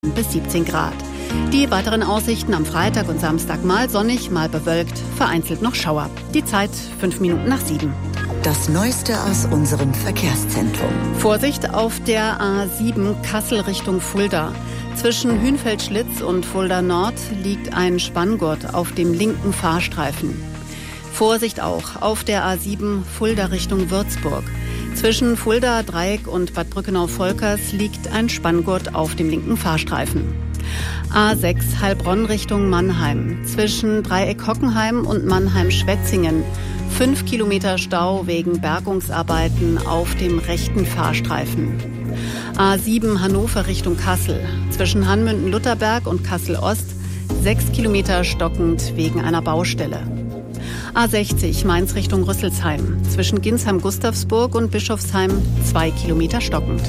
bis 17 Grad. Die weiteren Aussichten am Freitag und Samstag mal sonnig, mal bewölkt, vereinzelt noch Schauer. Die Zeit 7:05. Das Neueste aus unserem Verkehrszentrum. Vorsicht auf der A7 Kassel Richtung Fulda. Zwischen Hünfeld-Schlitz und Fulda Nord liegt ein Spanngurt auf dem linken Fahrstreifen. Vorsicht auch auf der A7 Fulda Richtung Würzburg. Zwischen Fulda Dreieck und Bad Brückenau-Volkers liegt ein Spanngurt auf dem linken Fahrstreifen. A6 Heilbronn Richtung Mannheim. Zwischen Dreieck Hockenheim und Mannheim-Schwetzingen 5 Kilometer Stau wegen Bergungsarbeiten auf dem rechten Fahrstreifen. A7 Hannover Richtung Kassel. Zwischen Hanmünden-Lutherberg und Kassel-Ost 6 Kilometer stockend wegen einer Baustelle. A60 Mainz Richtung Rüsselsheim. Zwischen Ginsheim-Gustavsburg und Bischofsheim 2 Kilometer stockend.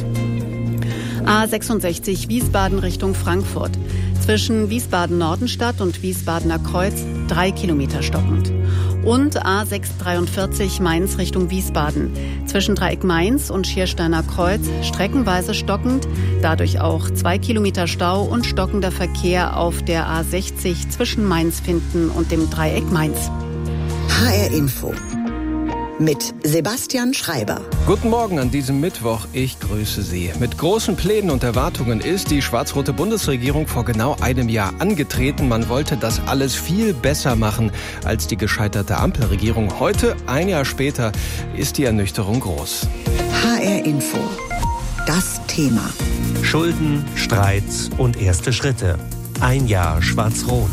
A66 Wiesbaden Richtung Frankfurt. Zwischen Wiesbaden-Nordenstadt und Wiesbadener Kreuz 3 Kilometer stockend. Und A643 Mainz Richtung Wiesbaden. Zwischen Dreieck Mainz und Schiersteiner Kreuz streckenweise stockend, dadurch auch 2 Kilometer Stau und stockender Verkehr auf der A60 zwischen Mainz-Finden und dem Dreieck Mainz. HR Info mit Sebastian Schreiber. Guten Morgen an diesem Mittwoch. Ich grüße Sie. Mit großen Plänen und Erwartungen ist die schwarz-rote Bundesregierung vor genau einem Jahr angetreten. Man wollte das alles viel besser machen als die gescheiterte Ampelregierung. Heute, ein Jahr später, ist die Ernüchterung groß. HR Info. Das Thema. Schulden, Streits und erste Schritte. Ein Jahr schwarz-rot.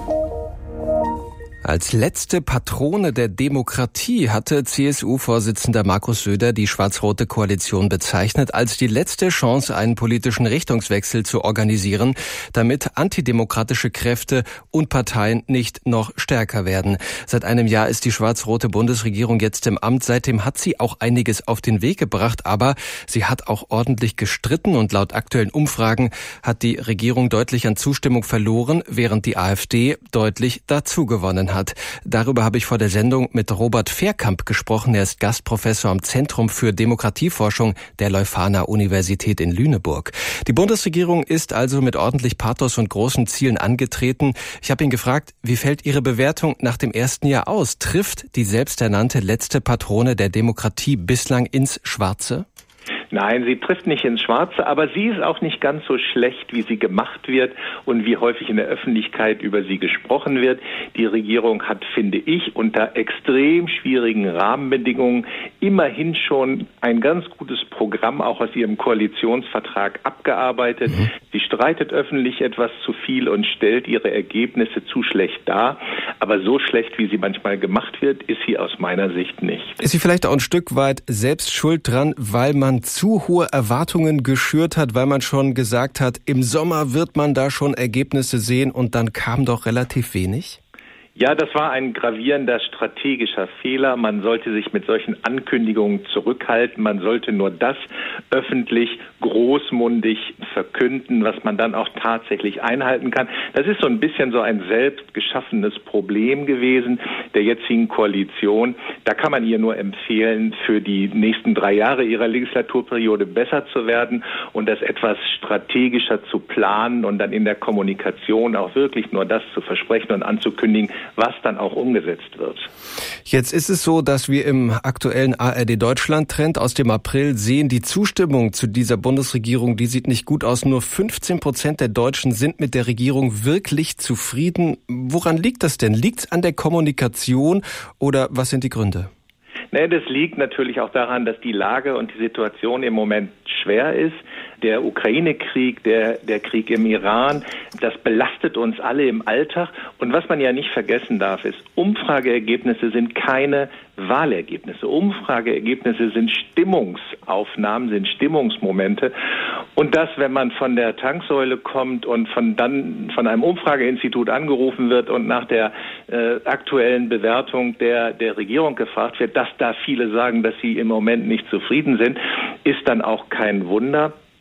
Als letzte Patrone der Demokratie hatte CSU-Vorsitzender Markus Söder die schwarz-rote Koalition bezeichnet, als die letzte Chance, einen politischen Richtungswechsel zu organisieren, damit antidemokratische Kräfte und Parteien nicht noch stärker werden. Seit einem Jahr ist die schwarz-rote Bundesregierung jetzt im Amt. Seitdem hat sie auch einiges auf den Weg gebracht, aber sie hat auch ordentlich gestritten und laut aktuellen Umfragen hat die Regierung deutlich an Zustimmung verloren, während die AfD deutlich dazugewonnen hat. Darüber habe ich vor der Sendung mit Robert Verkamp gesprochen. Er ist Gastprofessor am Zentrum für Demokratieforschung der Leuphana-Universität in Lüneburg. Die Bundesregierung ist also mit ordentlich Pathos und großen Zielen angetreten. Ich habe ihn gefragt, wie fällt Ihre Bewertung nach dem ersten Jahr aus? Trifft die selbsternannte letzte Patrone der Demokratie bislang ins Schwarze? Nein, sie trifft nicht ins Schwarze, aber sie ist auch nicht ganz so schlecht, wie sie gemacht wird und wie häufig in der Öffentlichkeit über sie gesprochen wird. Die Regierung hat, finde ich, unter extrem schwierigen Rahmenbedingungen immerhin schon ein ganz gutes Programm auch aus ihrem Koalitionsvertrag abgearbeitet. Sie streitet öffentlich etwas zu viel und stellt ihre Ergebnisse zu schlecht dar. Aber so schlecht, wie sie manchmal gemacht wird, ist sie aus meiner Sicht nicht. Ist sie vielleicht auch ein Stück weit selbst schuld dran, weil man zu hohe Erwartungen geschürt hat, weil man schon gesagt hat, im Sommer wird man da schon Ergebnisse sehen und dann kam doch relativ wenig? Ja, das war ein gravierender strategischer Fehler. Man sollte sich mit solchen Ankündigungen zurückhalten. Man sollte nur das öffentlich großmundig verkünden, was man dann auch tatsächlich einhalten kann. Das ist so ein bisschen so ein selbst geschaffenes Problem gewesen der jetzigen Koalition. Da kann man ihr nur empfehlen, für die nächsten 3 Jahre ihrer Legislaturperiode besser zu werden und das etwas strategischer zu planen und dann in der Kommunikation auch wirklich nur das zu versprechen und anzukündigen, was dann auch umgesetzt wird. Jetzt ist es so, dass wir im aktuellen ARD-Deutschland-Trend aus dem April sehen, die Zustimmung zu dieser Bundesregierung, die sieht nicht gut aus. Nur 15% der Deutschen sind mit der Regierung wirklich zufrieden. Woran liegt das denn? Liegt es an der Kommunikation oder was sind die Gründe? Das liegt natürlich auch daran, dass die Lage und die Situation im Moment schwer ist. Der Ukraine-Krieg, der Krieg im Iran, das belastet uns alle im Alltag. Und was man ja nicht vergessen darf, ist, Umfrageergebnisse sind keine Wahlergebnisse. Umfrageergebnisse sind Stimmungsaufnahmen, sind Stimmungsmomente. Und das, wenn man von der Tanksäule kommt und von einem Umfrageinstitut angerufen wird und nach der aktuellen Bewertung der Regierung gefragt wird, dass da viele sagen, dass sie im Moment nicht zufrieden sind, ist dann auch kein Wunder.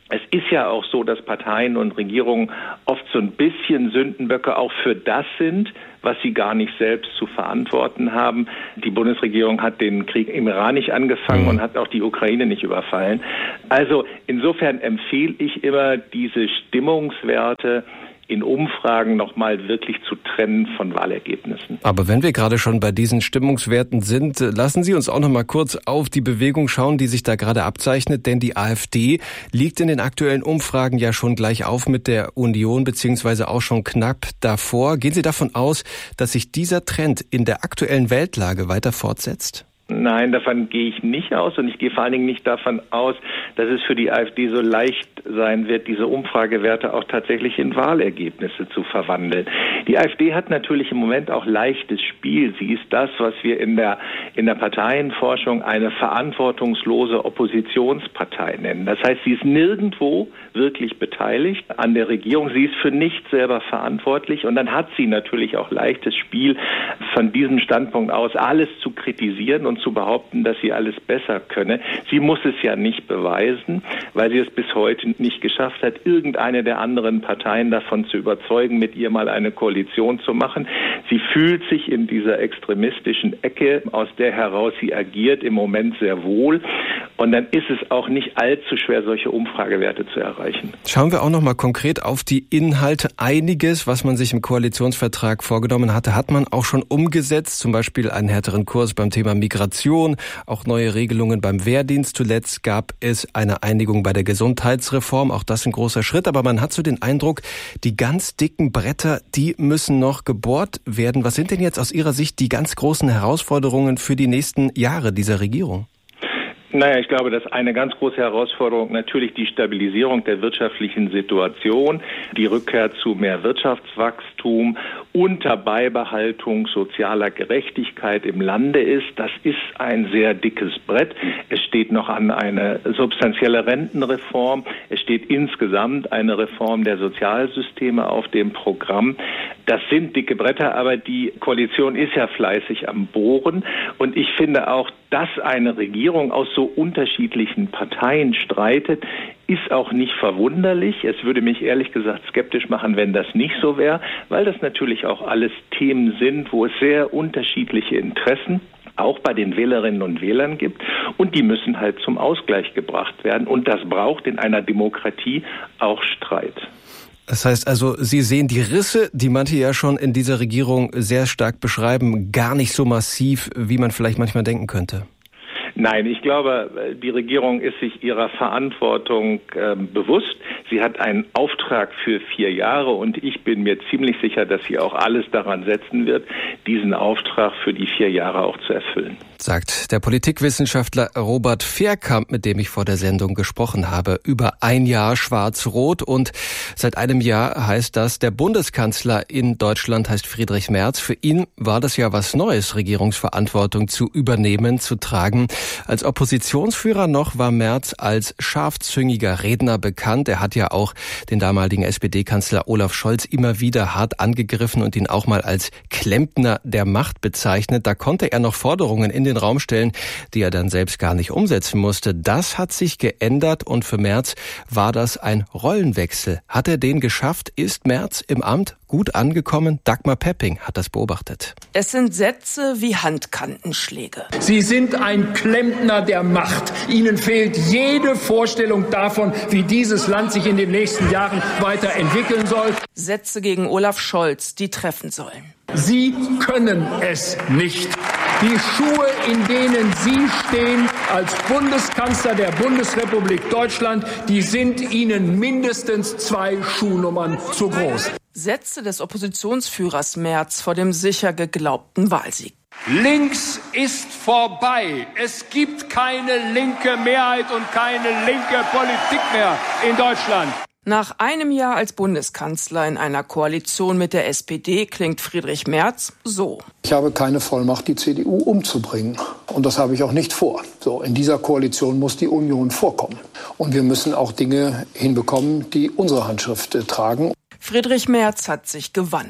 Es ist ja auch so, dass Parteien und Regierungen oft so ein bisschen Sündenböcke auch für das sind, was sie gar nicht selbst zu verantworten haben. Die Bundesregierung hat den Krieg im Iran nicht angefangen und hat auch die Ukraine nicht überfallen. Also insofern empfehle ich immer, diese Stimmungswerte in Umfragen nochmal wirklich zu trennen von Wahlergebnissen. Aber wenn wir gerade schon bei diesen Stimmungswerten sind, lassen Sie uns auch noch mal kurz auf die Bewegung schauen, die sich da gerade abzeichnet. Denn die AfD liegt in den aktuellen Umfragen ja schon gleich auf mit der Union, beziehungsweise auch schon knapp davor. Gehen Sie davon aus, dass sich dieser Trend in der aktuellen Weltlage weiter fortsetzt? Nein, davon gehe ich nicht aus und ich gehe vor allen Dingen nicht davon aus, dass es für die AfD so leicht sein wird, diese Umfragewerte auch tatsächlich in Wahlergebnisse zu verwandeln. Die AfD hat natürlich im Moment auch leichtes Spiel. Sie ist das, was wir in der Parteienforschung eine verantwortungslose Oppositionspartei nennen. Das heißt, sie ist nirgendwo wirklich beteiligt an der Regierung. Sie ist für nichts selber verantwortlich und dann hat sie natürlich auch leichtes Spiel, von diesem Standpunkt aus alles zu kritisieren und zu behaupten, dass sie alles besser könne. Sie muss es ja nicht beweisen, weil sie es bis heute nicht geschafft hat, irgendeine der anderen Parteien davon zu überzeugen, mit ihr mal eine Koalition zu machen. Sie fühlt sich in dieser extremistischen Ecke, aus der heraus sie agiert, im Moment sehr wohl. Und dann ist es auch nicht allzu schwer, solche Umfragewerte zu erreichen. Schauen wir auch noch mal konkret auf die Inhalte. Einiges, was man sich im Koalitionsvertrag vorgenommen hatte, hat man auch schon umgesetzt. Zum Beispiel einen härteren Kurs beim Thema Migration, auch neue Regelungen beim Wehrdienst. Zuletzt gab es eine Einigung bei der Gesundheitsreform. Auch das ein großer Schritt. Aber man hat so den Eindruck, die ganz dicken Bretter, die müssen noch gebohrt werden. Was sind denn jetzt aus Ihrer Sicht die ganz großen Herausforderungen für die nächsten Jahre dieser Regierung? Naja, ich glaube, dass eine ganz große Herausforderung natürlich die Stabilisierung der wirtschaftlichen Situation, die Rückkehr zu mehr Wirtschaftswachstum unter Beibehaltung sozialer Gerechtigkeit im Lande ist. Das ist ein sehr dickes Brett. Es steht noch an eine substanzielle Rentenreform. Es steht insgesamt eine Reform der Sozialsysteme auf dem Programm. Das sind dicke Bretter, aber die Koalition ist ja fleißig am Bohren. Und ich finde auch, dass eine Regierung aus so unterschiedlichen Parteien streitet, ist auch nicht verwunderlich. Es würde mich ehrlich gesagt skeptisch machen, wenn das nicht so wäre, weil das natürlich auch alles Themen sind, wo es sehr unterschiedliche Interessen auch bei den Wählerinnen und Wählern gibt. Und die müssen halt zum Ausgleich gebracht werden. Und das braucht in einer Demokratie auch Streit. Das heißt also, Sie sehen die Risse, die manche ja schon in dieser Regierung sehr stark beschreiben, gar nicht so massiv, wie man vielleicht manchmal denken könnte. Nein, ich glaube, die Regierung ist sich ihrer Verantwortung bewusst. Sie hat einen Auftrag für 4 Jahre und ich bin mir ziemlich sicher, dass sie auch alles daran setzen wird, diesen Auftrag für die 4 Jahre auch zu erfüllen. Sagt der Politikwissenschaftler Robert Fehrkamp, mit dem ich vor der Sendung gesprochen habe, über 1 Jahr Schwarz-Rot. Und seit einem Jahr heißt das, der Bundeskanzler in Deutschland heißt Friedrich Merz. Für ihn war das ja was Neues, Regierungsverantwortung zu übernehmen, zu tragen. Als Oppositionsführer noch war Merz als scharfzüngiger Redner bekannt. Er hat ja auch den damaligen SPD-Kanzler Olaf Scholz immer wieder hart angegriffen und ihn auch mal als Klempner der Macht bezeichnet. Da konnte er noch Forderungen in den Raum stellen, die er dann selbst gar nicht umsetzen musste. Das hat sich geändert und für Merz war das ein Rollenwechsel. Hat er den geschafft? Ist Merz im Amt gut angekommen? Dagmar Pepping hat das beobachtet. Es sind Sätze wie Handkantenschläge. Sie sind ein Klempner der Macht. Ihnen fehlt jede Vorstellung davon, wie dieses Land sich in den nächsten Jahren weiterentwickeln soll. Sätze gegen Olaf Scholz, die treffen sollen. Sie können es nicht. Die Schuhe, in denen Sie stehen als Bundeskanzler der Bundesrepublik Deutschland, die sind Ihnen mindestens 2 Schuhnummern zu groß. Sätze des Oppositionsführers Merz vor dem sicher geglaubten Wahlsieg. Links ist vorbei. Es gibt keine linke Mehrheit und keine linke Politik mehr in Deutschland. Nach einem Jahr als Bundeskanzler in einer Koalition mit der SPD klingt Friedrich Merz so. Ich habe keine Vollmacht, die CDU umzubringen. Und das habe ich auch nicht vor. So, in dieser Koalition muss die Union vorkommen. Und wir müssen auch Dinge hinbekommen, die unsere Handschrift tragen. Friedrich Merz hat sich gewandelt.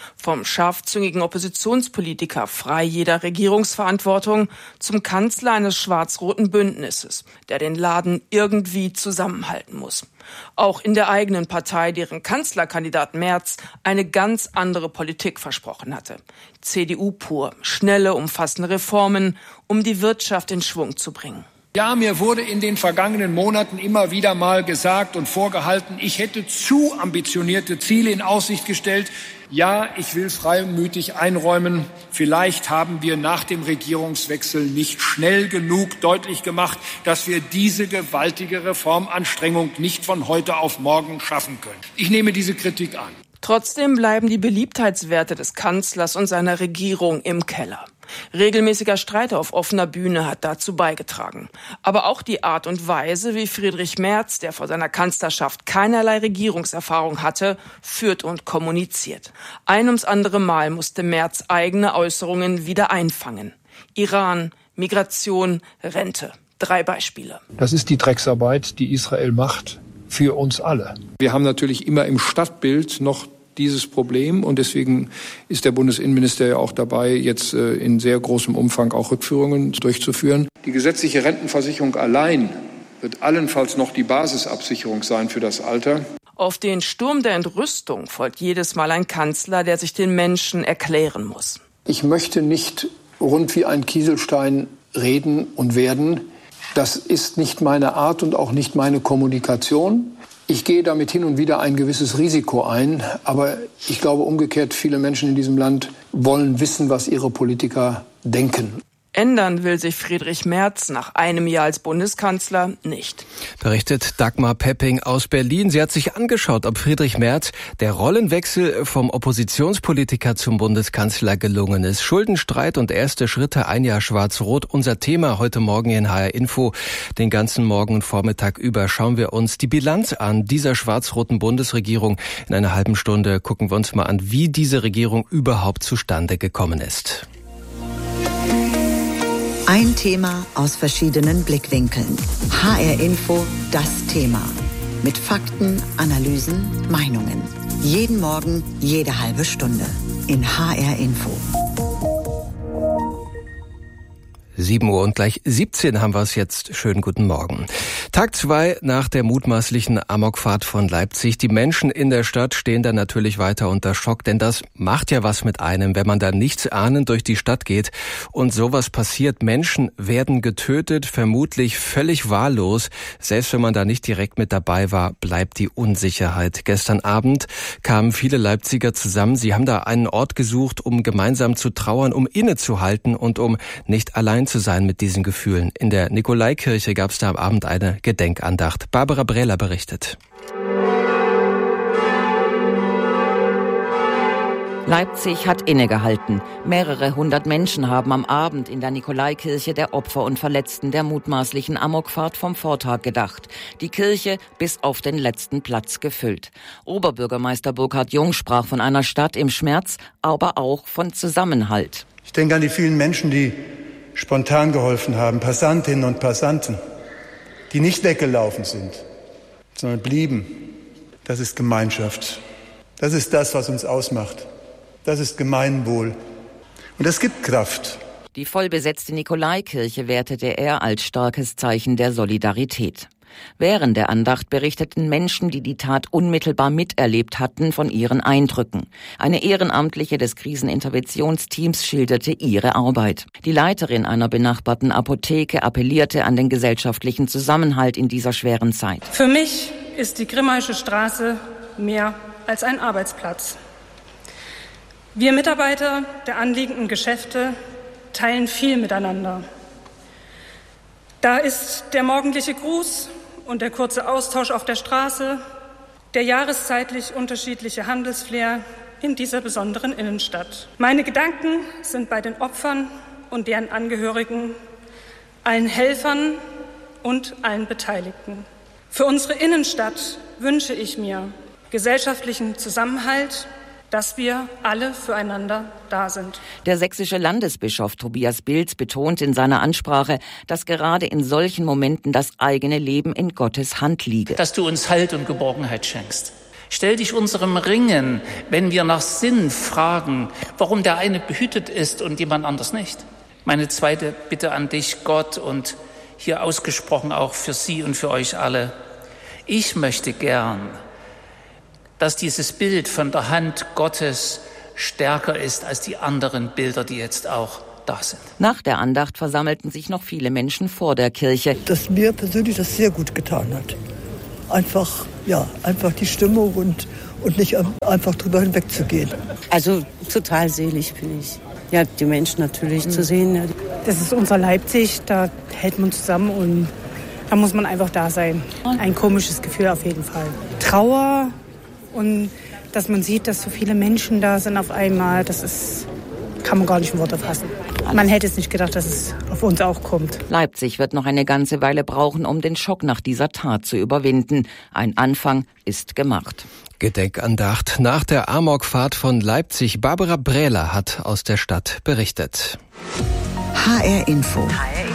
Vom scharfzüngigen Oppositionspolitiker frei jeder Regierungsverantwortung zum Kanzler eines schwarz-roten Bündnisses, der den Laden irgendwie zusammenhalten muss. Auch in der eigenen Partei, deren Kanzlerkandidat Merz eine ganz andere Politik versprochen hatte. CDU pur, schnelle, umfassende Reformen, um die Wirtschaft in Schwung zu bringen. Ja, mir wurde in den vergangenen Monaten immer wieder mal gesagt und vorgehalten, ich hätte zu ambitionierte Ziele in Aussicht gestellt. Ja, ich will freimütig einräumen, vielleicht haben wir nach dem Regierungswechsel nicht schnell genug deutlich gemacht, dass wir diese gewaltige Reformanstrengung nicht von heute auf morgen schaffen können. Ich nehme diese Kritik an. Trotzdem bleiben die Beliebtheitswerte des Kanzlers und seiner Regierung im Keller. Regelmäßiger Streit auf offener Bühne hat dazu beigetragen. Aber auch die Art und Weise, wie Friedrich Merz, der vor seiner Kanzlerschaft keinerlei Regierungserfahrung hatte, führt und kommuniziert. Ein ums andere Mal musste Merz eigene Äußerungen wieder einfangen. Iran, Migration, Rente. 3 Beispiele. Das ist die Drecksarbeit, die Israel macht für uns alle. Wir haben natürlich immer im Stadtbild noch dieses Problem und deswegen ist der Bundesinnenminister ja auch dabei, jetzt in sehr großem Umfang auch Rückführungen durchzuführen. Die gesetzliche Rentenversicherung allein wird allenfalls noch die Basisabsicherung sein für das Alter. Auf den Sturm der Entrüstung folgt jedes Mal ein Kanzler, der sich den Menschen erklären muss. Ich möchte nicht rund wie ein Kieselstein reden und werden. Das ist nicht meine Art und auch nicht meine Kommunikation. Ich gehe damit hin und wieder ein gewisses Risiko ein, aber ich glaube umgekehrt, viele Menschen in diesem Land wollen wissen, was ihre Politiker denken. Ändern will sich Friedrich Merz nach einem Jahr als Bundeskanzler nicht. Berichtet Dagmar Pepping aus Berlin. Sie hat sich angeschaut, ob Friedrich Merz der Rollenwechsel vom Oppositionspolitiker zum Bundeskanzler gelungen ist. Schuldenstreit und erste Schritte, ein Jahr Schwarz-Rot. Unser Thema heute Morgen in HR Info. Den ganzen Morgen und Vormittag über schauen wir uns die Bilanz an dieser schwarz-roten Bundesregierung. In einer halben Stunde gucken wir uns mal an, wie diese Regierung überhaupt zustande gekommen ist. Ein Thema aus verschiedenen Blickwinkeln. HR Info, das Thema. Mit Fakten, Analysen, Meinungen. Jeden Morgen, jede halbe Stunde. In HR Info. 7 Uhr und gleich 17 haben wir es jetzt. Schönen guten Morgen. Tag 2 nach der mutmaßlichen Amokfahrt von Leipzig. Die Menschen in der Stadt stehen da natürlich weiter unter Schock, denn das macht ja was mit einem, wenn man da nichts ahnend durch die Stadt geht und sowas passiert. Menschen werden getötet, vermutlich völlig wahllos. Selbst wenn man da nicht direkt mit dabei war, bleibt die Unsicherheit. Gestern Abend kamen viele Leipziger zusammen. Sie haben da einen Ort gesucht, um gemeinsam zu trauern, um innezuhalten und um nicht allein zu sein mit diesen Gefühlen. In der Nikolaikirche gab es da am Abend eine Gedenkandacht. Barbara Brehler berichtet. Leipzig hat innegehalten. Mehrere hundert Menschen haben am Abend in der Nikolaikirche der Opfer und Verletzten der mutmaßlichen Amokfahrt vom Vortag gedacht. Die Kirche bis auf den letzten Platz gefüllt. Oberbürgermeister Burkhard Jung sprach von einer Stadt im Schmerz, aber auch von Zusammenhalt. Ich denke an die vielen Menschen, die spontan geholfen haben, Passantinnen und Passanten, die nicht weggelaufen sind, sondern blieben. Das ist Gemeinschaft. Das ist das, was uns ausmacht. Das ist Gemeinwohl. Und das gibt Kraft. Die vollbesetzte Nikolaikirche wertete er als starkes Zeichen der Solidarität. Während der Andacht berichteten Menschen, die die Tat unmittelbar miterlebt hatten, von ihren Eindrücken. Eine Ehrenamtliche des Kriseninterventionsteams schilderte ihre Arbeit. Die Leiterin einer benachbarten Apotheke appellierte an den gesellschaftlichen Zusammenhalt in dieser schweren Zeit. Für mich ist die Grimmaische Straße mehr als ein Arbeitsplatz. Wir Mitarbeiter der anliegenden Geschäfte teilen viel miteinander. Da ist der morgendliche Gruß und der kurze Austausch auf der Straße, der jahreszeitlich unterschiedliche Handelsflair in dieser besonderen Innenstadt. Meine Gedanken sind bei den Opfern und deren Angehörigen, allen Helfern und allen Beteiligten. Für unsere Innenstadt wünsche ich mir gesellschaftlichen Zusammenhalt, dass wir alle füreinander da sind. Der sächsische Landesbischof Tobias Bilz betont in seiner Ansprache, dass gerade in solchen Momenten das eigene Leben in Gottes Hand liege. Dass du uns Halt und Geborgenheit schenkst. Stell dich unserem Ringen, wenn wir nach Sinn fragen, warum der eine behütet ist und jemand anders nicht. Meine zweite Bitte an dich, Gott, und hier ausgesprochen auch für Sie und für euch alle. Ich möchte gern, dass dieses Bild von der Hand Gottes stärker ist als die anderen Bilder, die jetzt auch da sind. Nach der Andacht versammelten sich noch viele Menschen vor der Kirche. Dass mir persönlich das sehr gut getan hat. Einfach die Stimmung und nicht einfach drüber hinwegzugehen. Also total selig bin ich. Ja, die Menschen natürlich zu sehen. Ja. Das ist unser Leipzig, da hält man zusammen und da muss man einfach da sein. Ein komisches Gefühl auf jeden Fall. Trauer und dass man sieht, dass so viele Menschen da sind auf einmal, kann man gar nicht in Worte fassen. Man hätte es nicht gedacht, dass es auf uns auch kommt. Leipzig wird noch eine ganze Weile brauchen, um den Schock nach dieser Tat zu überwinden. Ein Anfang ist gemacht. Gedenkandacht nach der Amokfahrt von Leipzig. Barbara Brähler hat aus der Stadt berichtet. HR Info.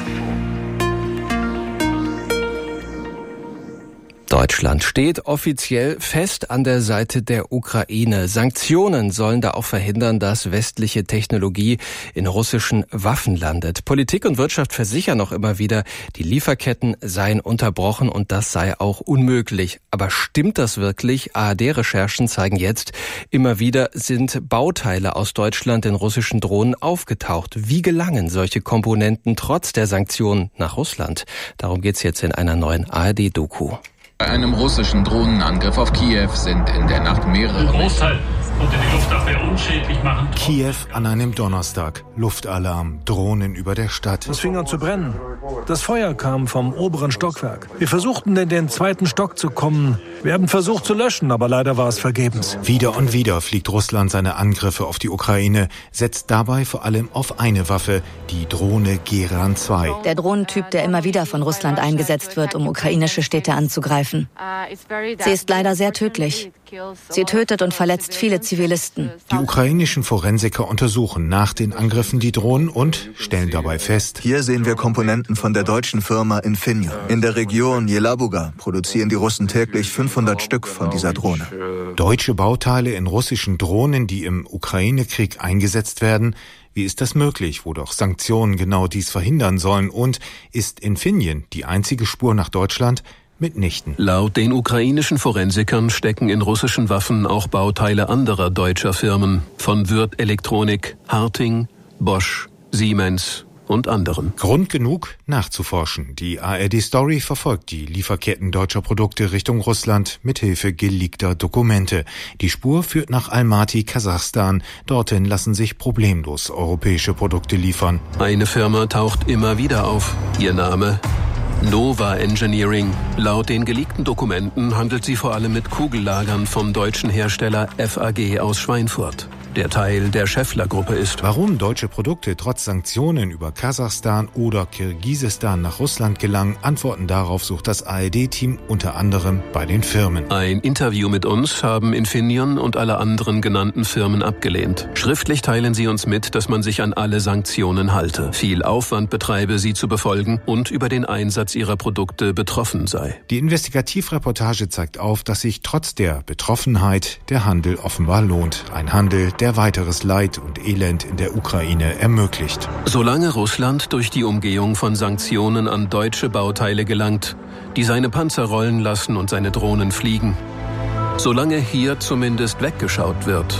Deutschland steht offiziell fest an der Seite der Ukraine. Sanktionen sollen da auch verhindern, dass westliche Technologie in russischen Waffen landet. Politik und Wirtschaft versichern noch immer wieder, die Lieferketten seien unterbrochen und das sei auch unmöglich. Aber stimmt das wirklich? ARD-Recherchen zeigen jetzt, immer wieder sind Bauteile aus Deutschland in russischen Drohnen aufgetaucht. Wie gelangen solche Komponenten trotz der Sanktionen nach Russland? Darum geht's jetzt in einer neuen ARD-Doku. Bei einem russischen Drohnenangriff auf Kiew sind in der Nacht mehrere Großteil konnte die Luftabwehr unschädlich machen. Kiew an einem Donnerstag. Luftalarm, Drohnen über der Stadt. Es fing an zu brennen. Das Feuer kam vom oberen Stockwerk. Wir versuchten in den zweiten Stock zu kommen. Wir haben versucht zu löschen, aber leider war es vergebens. Wieder und wieder fliegt Russland seine Angriffe auf die Ukraine, setzt dabei vor allem auf eine Waffe, die Drohne Geran 2. Der Drohnentyp, der immer wieder von Russland eingesetzt wird, um ukrainische Städte anzugreifen. Sie ist leider sehr tödlich. Sie tötet und verletzt viele Zivilisten. Die ukrainischen Forensiker untersuchen nach den Angriffen die Drohnen und stellen dabei fest: Hier sehen wir Komponenten von der deutschen Firma Infineon. In der Region Jelabuga produzieren die Russen täglich 500 Stück von dieser Drohne. Deutsche Bauteile in russischen Drohnen, die im Ukraine-Krieg eingesetzt werden. Wie ist das möglich, wo doch Sanktionen genau dies verhindern sollen? Und ist Infineon die einzige Spur nach Deutschland? Mitnichten. Laut den ukrainischen Forensikern stecken in russischen Waffen auch Bauteile anderer deutscher Firmen, von Würth Elektronik, Harting, Bosch, Siemens und anderen. Grund genug, nachzuforschen. Die ARD-Story verfolgt die Lieferketten deutscher Produkte Richtung Russland mithilfe geleakter Dokumente. Die Spur führt nach Almaty, Kasachstan. Dorthin lassen sich problemlos europäische Produkte liefern. Eine Firma taucht immer wieder auf. Ihr Name: Nova Engineering. Laut den geleakten Dokumenten handelt sie vor allem mit Kugellagern vom deutschen Hersteller FAG aus Schweinfurt, der Teil der Schaeffler-Gruppe ist. Warum deutsche Produkte trotz Sanktionen über Kasachstan oder Kirgisistan nach Russland gelangen, Antworten darauf sucht das ARD-Team unter anderem bei den Firmen. Ein Interview mit uns haben Infineon und alle anderen genannten Firmen abgelehnt. Schriftlich teilen sie uns mit, dass man sich an alle Sanktionen halte, viel Aufwand betreibe, sie zu befolgen und über den Einsatz ihrer Produkte betroffen sei. Die Investigativreportage zeigt auf, dass sich trotz der Betroffenheit der Handel offenbar lohnt. Ein Handel, der weiteres Leid und Elend in der Ukraine ermöglicht. Solange Russland durch die Umgehung von Sanktionen an deutsche Bauteile gelangt, die seine Panzer rollen lassen und seine Drohnen fliegen, solange hier zumindest weggeschaut wird,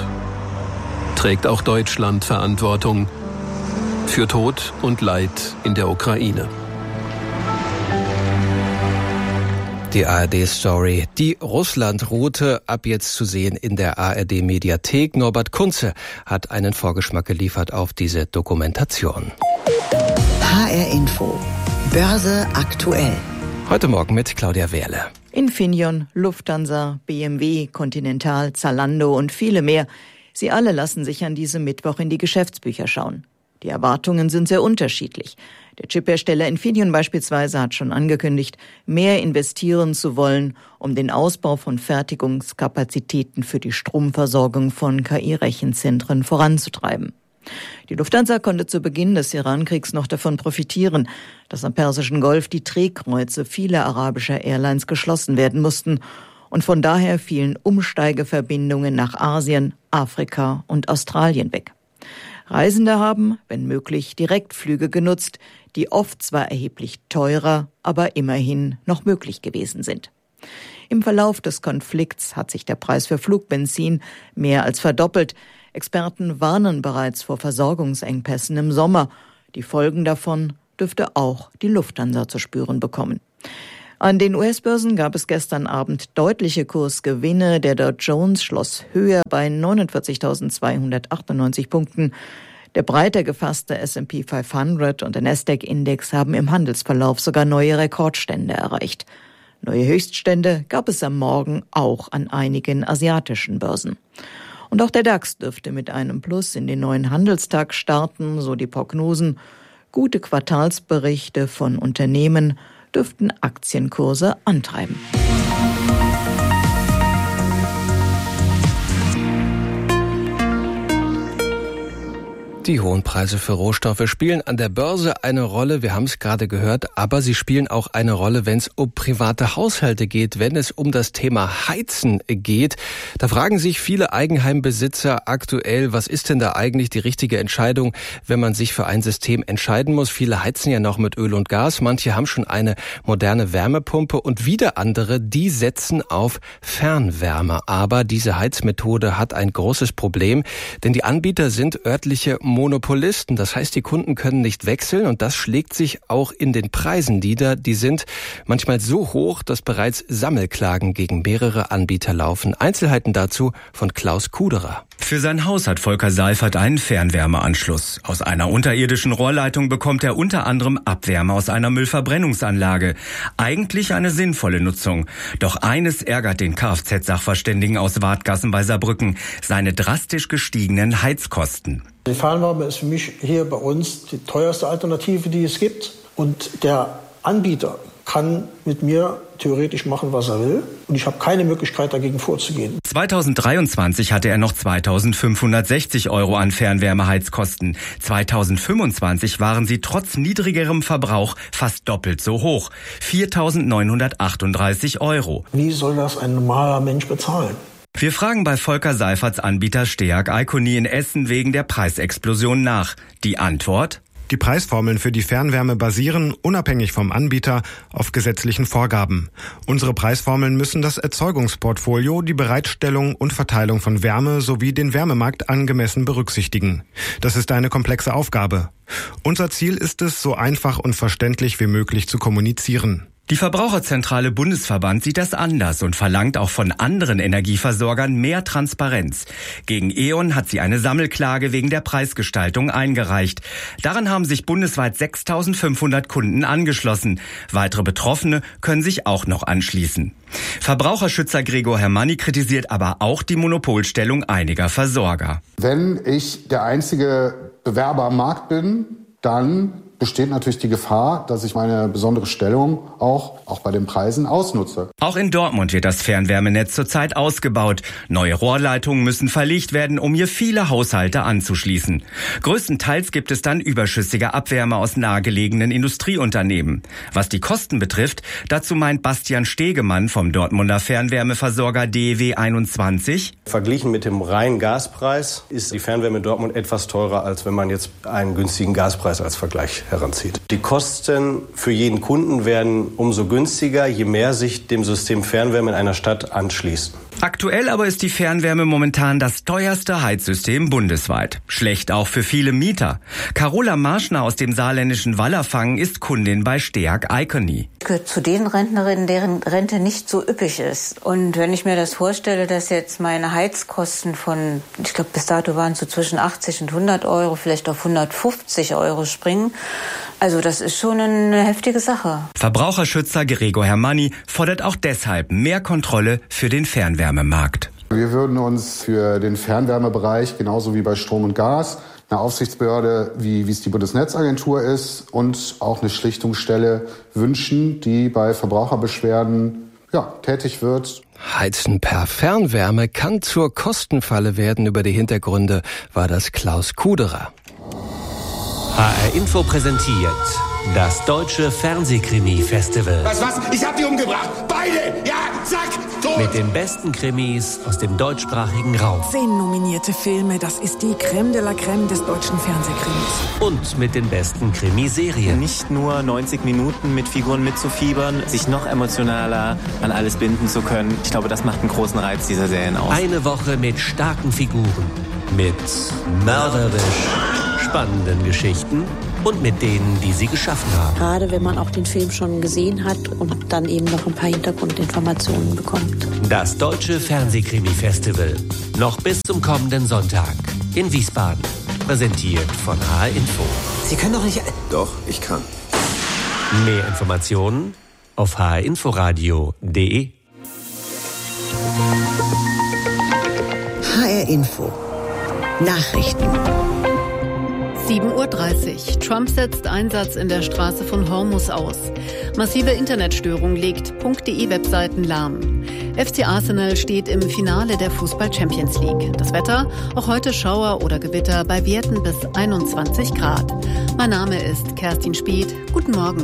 trägt auch Deutschland Verantwortung für Tod und Leid in der Ukraine. Die ARD-Story, die Russland-Route, ab jetzt zu sehen in der ARD-Mediathek. Norbert Kunze hat einen Vorgeschmack geliefert auf diese Dokumentation. HR Info. Börse aktuell. Heute Morgen mit Claudia Wehrle. Infineon, Lufthansa, BMW, Continental, Zalando und viele mehr. Sie alle lassen sich an diesem Mittwoch in die Geschäftsbücher schauen. Die Erwartungen sind sehr unterschiedlich. Der Chiphersteller Infineon beispielsweise hat schon angekündigt, mehr investieren zu wollen, um den Ausbau von Fertigungskapazitäten für die Stromversorgung von KI-Rechenzentren voranzutreiben. Die Lufthansa konnte zu Beginn des Iran-Kriegs noch davon profitieren, dass am Persischen Golf die Drehkreuze vieler arabischer Airlines geschlossen werden mussten Und von daher fielen Umsteigeverbindungen nach Asien, Afrika und Australien weg. Reisende haben, wenn möglich, Direktflüge genutzt, die oft zwar erheblich teurer, aber immerhin noch möglich gewesen sind. Im Verlauf des Konflikts hat sich der Preis für Flugbenzin mehr als verdoppelt. Experten warnen bereits vor Versorgungsengpässen im Sommer. Die Folgen davon dürfte auch die Lufthansa zu spüren bekommen. An den US-Börsen gab es gestern Abend deutliche Kursgewinne. Der Dow Jones schloss höher bei 49.298 Punkten. Der breiter gefasste S&P 500 und der Nasdaq-Index haben im Handelsverlauf sogar neue Rekordstände erreicht. Neue Höchststände gab es am Morgen auch an einigen asiatischen Börsen. Und auch der DAX dürfte mit einem Plus in den neuen Handelstag starten, so die Prognosen. Gute Quartalsberichte von Unternehmen dürften Aktienkurse antreiben. Die hohen Preise für Rohstoffe spielen an der Börse eine Rolle, wir haben es gerade gehört, aber sie spielen auch eine Rolle, wenn es um private Haushalte geht, wenn es um das Thema Heizen geht. Da fragen sich viele Eigenheimbesitzer aktuell, was ist denn da eigentlich die richtige Entscheidung, wenn man sich für ein System entscheiden muss? Viele heizen ja noch mit Öl und Gas, manche haben schon eine moderne Wärmepumpe und wieder andere, die setzen auf Fernwärme. Aber diese Heizmethode hat ein großes Problem, denn die Anbieter sind örtliche Monopolisten. Das heißt, die Kunden können nicht wechseln und das schlägt sich auch in den Preisen nieder. Die sind manchmal so hoch, dass bereits Sammelklagen gegen mehrere Anbieter laufen. Einzelheiten dazu von Klaus Kuderer. Für sein Haus hat Volker Seifert einen Fernwärmeanschluss. Aus einer unterirdischen Rohrleitung bekommt er unter anderem Abwärme aus einer Müllverbrennungsanlage. Eigentlich eine sinnvolle Nutzung. Doch eines ärgert den Kfz-Sachverständigen aus Wadgassen bei Saarbrücken: seine drastisch gestiegenen Heizkosten. Die Fernwärme ist für mich hier bei uns die teuerste Alternative, die es gibt. Und der Anbieter kann mit mir theoretisch machen, was er will. Und ich habe keine Möglichkeit, dagegen vorzugehen. 2023 hatte er noch 2.560 € an Fernwärmeheizkosten. 2025 waren sie trotz niedrigerem Verbrauch fast doppelt so hoch. 4.938 €. Wie soll das ein normaler Mensch bezahlen? Wir fragen bei Volker Seiferts Anbieter Steag Iconi in Essen wegen der Preisexplosion nach. Die Antwort: Die Preisformeln für die Fernwärme basieren, unabhängig vom Anbieter, auf gesetzlichen Vorgaben. Unsere Preisformeln müssen das Erzeugungsportfolio, die Bereitstellung und Verteilung von Wärme sowie den Wärmemarkt angemessen berücksichtigen. Das ist eine komplexe Aufgabe. Unser Ziel ist es, so einfach und verständlich wie möglich zu kommunizieren. Die Verbraucherzentrale Bundesverband sieht das anders und verlangt auch von anderen Energieversorgern mehr Transparenz. Gegen E.ON hat sie eine Sammelklage wegen der Preisgestaltung eingereicht. Daran haben sich bundesweit 6.500 Kunden angeschlossen. Weitere Betroffene können sich auch noch anschließen. Verbraucherschützer Gregor Hermanni kritisiert aber auch die Monopolstellung einiger Versorger. Wenn ich der einzige Bewerber am Markt bin, dann besteht natürlich die Gefahr, dass ich meine besondere Stellung auch bei den Preisen ausnutze. Auch in Dortmund wird das Fernwärmenetz zurzeit ausgebaut. Neue Rohrleitungen müssen verlegt werden, um hier viele Haushalte anzuschließen. Größtenteils gibt es dann überschüssige Abwärme aus nahegelegenen Industrieunternehmen. Was die Kosten betrifft, dazu meint Bastian Stegemann vom Dortmunder Fernwärmeversorger DEW 21. Verglichen mit dem reinen Gaspreis ist die Fernwärme in Dortmund etwas teurer, als wenn man jetzt einen günstigen Gaspreis als Vergleich heranzieht. Die Kosten für jeden Kunden werden umso günstiger, je mehr sich dem System Fernwärme in einer Stadt anschließen. Aktuell aber ist die Fernwärme momentan das teuerste Heizsystem bundesweit. Schlecht auch für viele Mieter. Carola Marschner aus dem saarländischen Wallerfangen ist Kundin bei Steag Iconi. Ich gehöre zu den Rentnerinnen, deren Rente nicht so üppig ist. Und wenn ich mir das vorstelle, dass jetzt meine Heizkosten von, ich glaube bis dato waren es so zwischen 80 und 100 €, vielleicht auf 150 € springen, also das ist schon eine heftige Sache. Verbraucherschützer Gregor Hermanni fordert auch deshalb mehr Kontrolle für den Fernwärmemarkt. Wir würden uns für den Fernwärmebereich, genauso wie bei Strom und Gas, eine Aufsichtsbehörde, wie es die Bundesnetzagentur ist, und auch eine Schlichtungsstelle wünschen, die bei Verbraucherbeschwerden tätig wird. Heizen per Fernwärme kann zur Kostenfalle werden. Über die Hintergründe war das Klaus Kuderer. HR Info präsentiert das Deutsche Fernsehkrimi-Festival. Was? Ich hab die umgebracht! Beide! Ja, zack! Tot! Mit den besten Krimis aus dem deutschsprachigen Raum. 10 nominierte Filme, das ist die Crème de la Crème des deutschen Fernsehkrimis. Und mit den besten Krimiserien. Nicht nur 90 Minuten mit Figuren mitzufiebern, sich noch emotionaler an alles binden zu können. Ich glaube, das macht einen großen Reiz dieser Serien aus. Eine Woche mit starken Figuren, mit mörderisch spannenden Geschichten und mit denen, die sie geschaffen haben. Gerade wenn man auch den Film schon gesehen hat und dann eben noch ein paar Hintergrundinformationen bekommt. Das Deutsche Fernsehkrimi-Festival. Noch bis zum kommenden Sonntag in Wiesbaden. Präsentiert von HR Info. Sie können doch nicht... Doch, ich kann. Mehr Informationen auf hrinforadio.de. HR Info. Nachrichten. 7:30 Uhr. Trump setzt Einsatz in der Straße von Hormuz aus. Massive Internetstörung legt .de-Webseiten lahm. FC Arsenal steht im Finale der Fußball-Champions League. Das Wetter? Auch heute Schauer oder Gewitter bei Werten bis 21 Grad. Mein Name ist Kerstin Speth. Guten Morgen.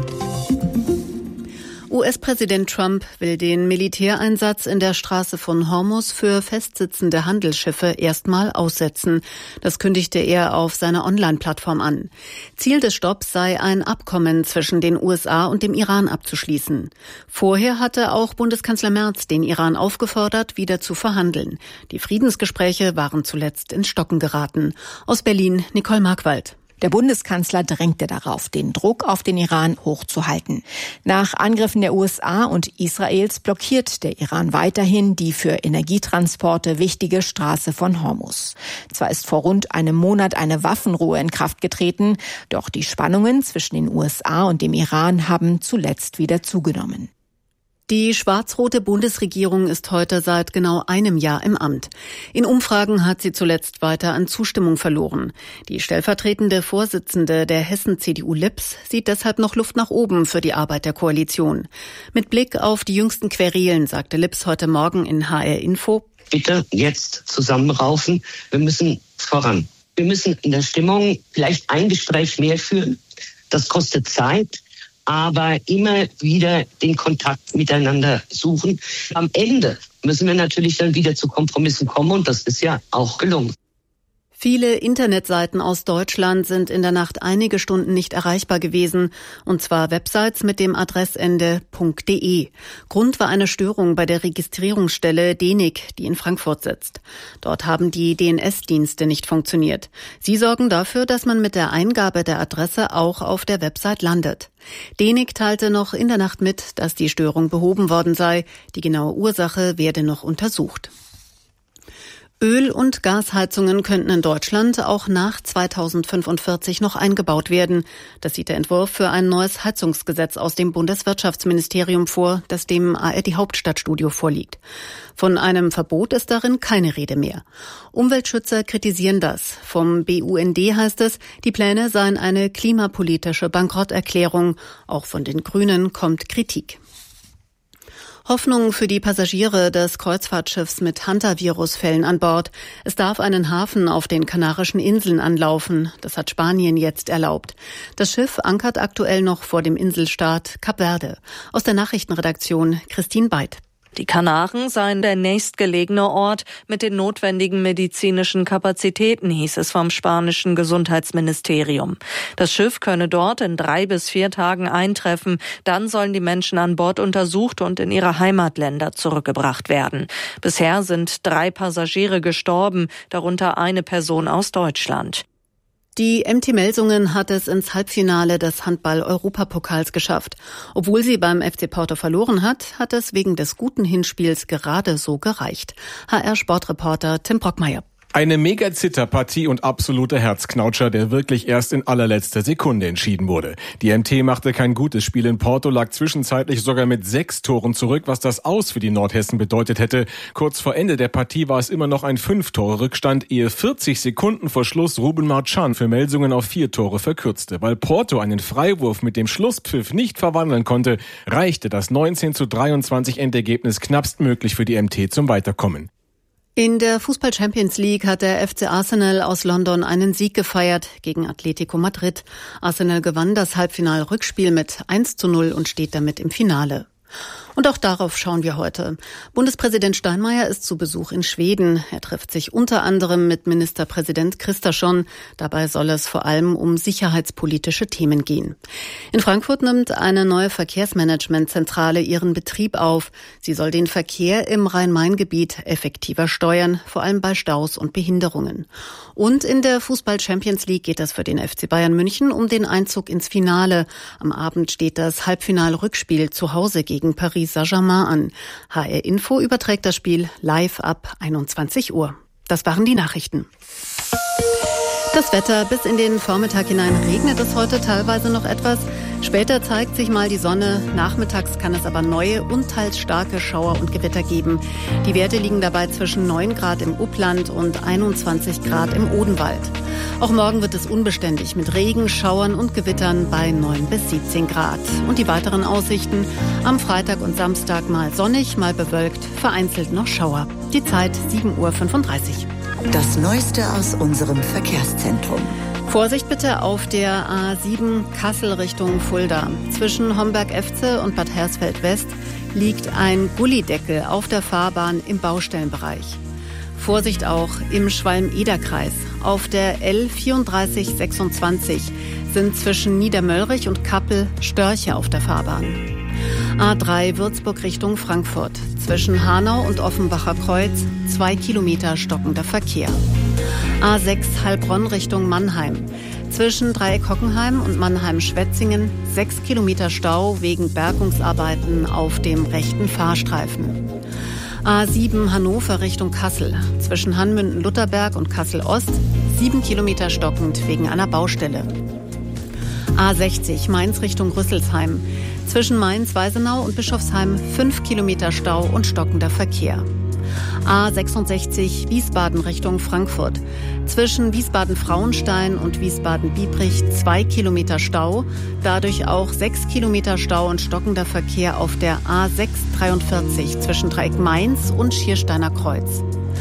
US-Präsident Trump will den Militäreinsatz in der Straße von Hormuz für festsitzende Handelsschiffe erstmal aussetzen. Das kündigte er auf seiner Online-Plattform an. Ziel des Stopps sei, ein Abkommen zwischen den USA und dem Iran abzuschließen. Vorher hatte auch Bundeskanzler Merz den Iran aufgefordert, wieder zu verhandeln. Die Friedensgespräche waren zuletzt ins Stocken geraten. Aus Berlin, Nicole Markwald. Der Bundeskanzler drängte darauf, den Druck auf den Iran hochzuhalten. Nach Angriffen der USA und Israels blockiert der Iran weiterhin die für Energietransporte wichtige Straße von Hormuz. Zwar ist vor rund einem Monat eine Waffenruhe in Kraft getreten, doch die Spannungen zwischen den USA und dem Iran haben zuletzt wieder zugenommen. Die schwarz-rote Bundesregierung ist heute seit genau einem Jahr im Amt. In Umfragen hat sie zuletzt weiter an Zustimmung verloren. Die stellvertretende Vorsitzende der Hessen-CDU Lips sieht deshalb noch Luft nach oben für die Arbeit der Koalition. Mit Blick auf die jüngsten Querelen sagte Lips heute Morgen in HR Info: Bitte jetzt zusammenraufen. Wir müssen voran. Wir müssen in der Stimmung vielleicht ein Gespräch mehr führen. Das kostet Zeit. Aber immer wieder den Kontakt miteinander suchen. Am Ende müssen wir natürlich dann wieder zu Kompromissen kommen und das ist ja auch gelungen. Viele Internetseiten aus Deutschland sind in der Nacht einige Stunden nicht erreichbar gewesen, und zwar Websites mit dem Adressende .de. Grund war eine Störung bei der Registrierungsstelle DENIC, die in Frankfurt sitzt. Dort haben die DNS-Dienste nicht funktioniert. Sie sorgen dafür, dass man mit der Eingabe der Adresse auch auf der Website landet. DENIC teilte noch in der Nacht mit, dass die Störung behoben worden sei. Die genaue Ursache werde noch untersucht. Öl- und Gasheizungen könnten in Deutschland auch nach 2045 noch eingebaut werden. Das sieht der Entwurf für ein neues Heizungsgesetz aus dem Bundeswirtschaftsministerium vor, das dem ARD Hauptstadtstudio vorliegt. Von einem Verbot ist darin keine Rede mehr. Umweltschützer kritisieren das. Vom BUND heißt es, die Pläne seien eine klimapolitische Bankrotterklärung. Auch von den Grünen kommt Kritik. Hoffnung für die Passagiere des Kreuzfahrtschiffs mit Hantavirus-Fällen an Bord. Es darf einen Hafen auf den Kanarischen Inseln anlaufen. Das hat Spanien jetzt erlaubt. Das Schiff ankert aktuell noch vor dem Inselstaat Kap Verde. Aus der Nachrichtenredaktion Christine Beid. Die Kanaren seien der nächstgelegene Ort mit den notwendigen medizinischen Kapazitäten, hieß es vom spanischen Gesundheitsministerium. Das Schiff könne dort in 3 bis 4 Tagen eintreffen. Dann sollen die Menschen an Bord untersucht und in ihre Heimatländer zurückgebracht werden. Bisher sind 3 Passagiere gestorben, darunter eine Person aus Deutschland. Die MT Melsungen hat es ins Halbfinale des Handball-Europapokals geschafft. Obwohl sie beim FC Porto verloren hat, hat es wegen des guten Hinspiels gerade so gereicht. HR-Sportreporter Tim Brockmeier. Eine Mega-Zitterpartie und absoluter Herzknautscher, der wirklich erst in allerletzter Sekunde entschieden wurde. Die MT machte kein gutes Spiel in Porto, lag zwischenzeitlich sogar mit 6 Toren zurück, was das Aus für die Nordhessen bedeutet hätte. Kurz vor Ende der Partie war es immer noch ein 5-Tore-Rückstand, ehe 40 Sekunden vor Schluss Ruben Marchand für Melsungen auf 4 Tore verkürzte. Weil Porto einen Freiwurf mit dem Schlusspfiff nicht verwandeln konnte, reichte das 19:23 Endergebnis knappstmöglich für die MT zum Weiterkommen. In der Fußball-Champions League hat der FC Arsenal aus London einen Sieg gefeiert gegen Atletico Madrid. Arsenal gewann das Halbfinal-Rückspiel mit 1:0 und steht damit im Finale. Und auch darauf schauen wir heute. Bundespräsident Steinmeier ist zu Besuch in Schweden. Er trifft sich unter anderem mit Ministerpräsident Kristersson. Dabei soll es vor allem um sicherheitspolitische Themen gehen. In Frankfurt nimmt eine neue Verkehrsmanagementzentrale ihren Betrieb auf. Sie soll den Verkehr im Rhein-Main-Gebiet effektiver steuern, vor allem bei Staus und Behinderungen. Und in der Fußball-Champions League geht es für den FC Bayern München um den Einzug ins Finale. Am Abend steht das Halbfinal-Rückspiel zu Hause gegen Paris Saint-Germain an. HR Info überträgt das Spiel live ab 21 Uhr. Das waren die Nachrichten. Das Wetter: bis in den Vormittag hinein regnet es heute teilweise noch etwas. Später zeigt sich mal die Sonne. Nachmittags kann es aber neue und teils starke Schauer und Gewitter geben. Die Werte liegen dabei zwischen 9 Grad im Upland und 21 Grad im Odenwald. Auch morgen wird es unbeständig mit Regen, Schauern und Gewittern bei 9 bis 17 Grad. Und die weiteren Aussichten: am Freitag und Samstag mal sonnig, mal bewölkt, vereinzelt noch Schauer. Die Zeit 7:35 Uhr. Das Neueste aus unserem Verkehrszentrum. Vorsicht bitte auf der A7 Kassel Richtung Fulda. Zwischen Homberg-Efze und Bad Hersfeld-West liegt ein Gullideckel auf der Fahrbahn im Baustellenbereich. Vorsicht auch im Schwalm-Eder-Kreis. Auf der L3426 sind zwischen Niedermöllrich und Kappel Störche auf der Fahrbahn. A3 Würzburg Richtung Frankfurt. Zwischen Hanau und Offenbacher Kreuz 2 Kilometer stockender Verkehr. A6 Heilbronn Richtung Mannheim. Zwischen Dreieck Hockenheim und Mannheim-Schwetzingen 6 Kilometer Stau wegen Bergungsarbeiten auf dem rechten Fahrstreifen. A7 Hannover Richtung Kassel. Zwischen Hanmünden-Lutherberg und Kassel-Ost 7 Kilometer stockend wegen einer Baustelle. A60 Mainz Richtung Rüsselsheim. Zwischen Mainz-Weisenau und Bischofsheim 5 Kilometer Stau und stockender Verkehr. A66 Wiesbaden Richtung Frankfurt. Zwischen Wiesbaden-Frauenstein und Wiesbaden-Biebrich 2 Kilometer Stau. Dadurch auch 6 Kilometer Stau und stockender Verkehr auf der A643 zwischen Dreieck Mainz und Schiersteiner Kreuz.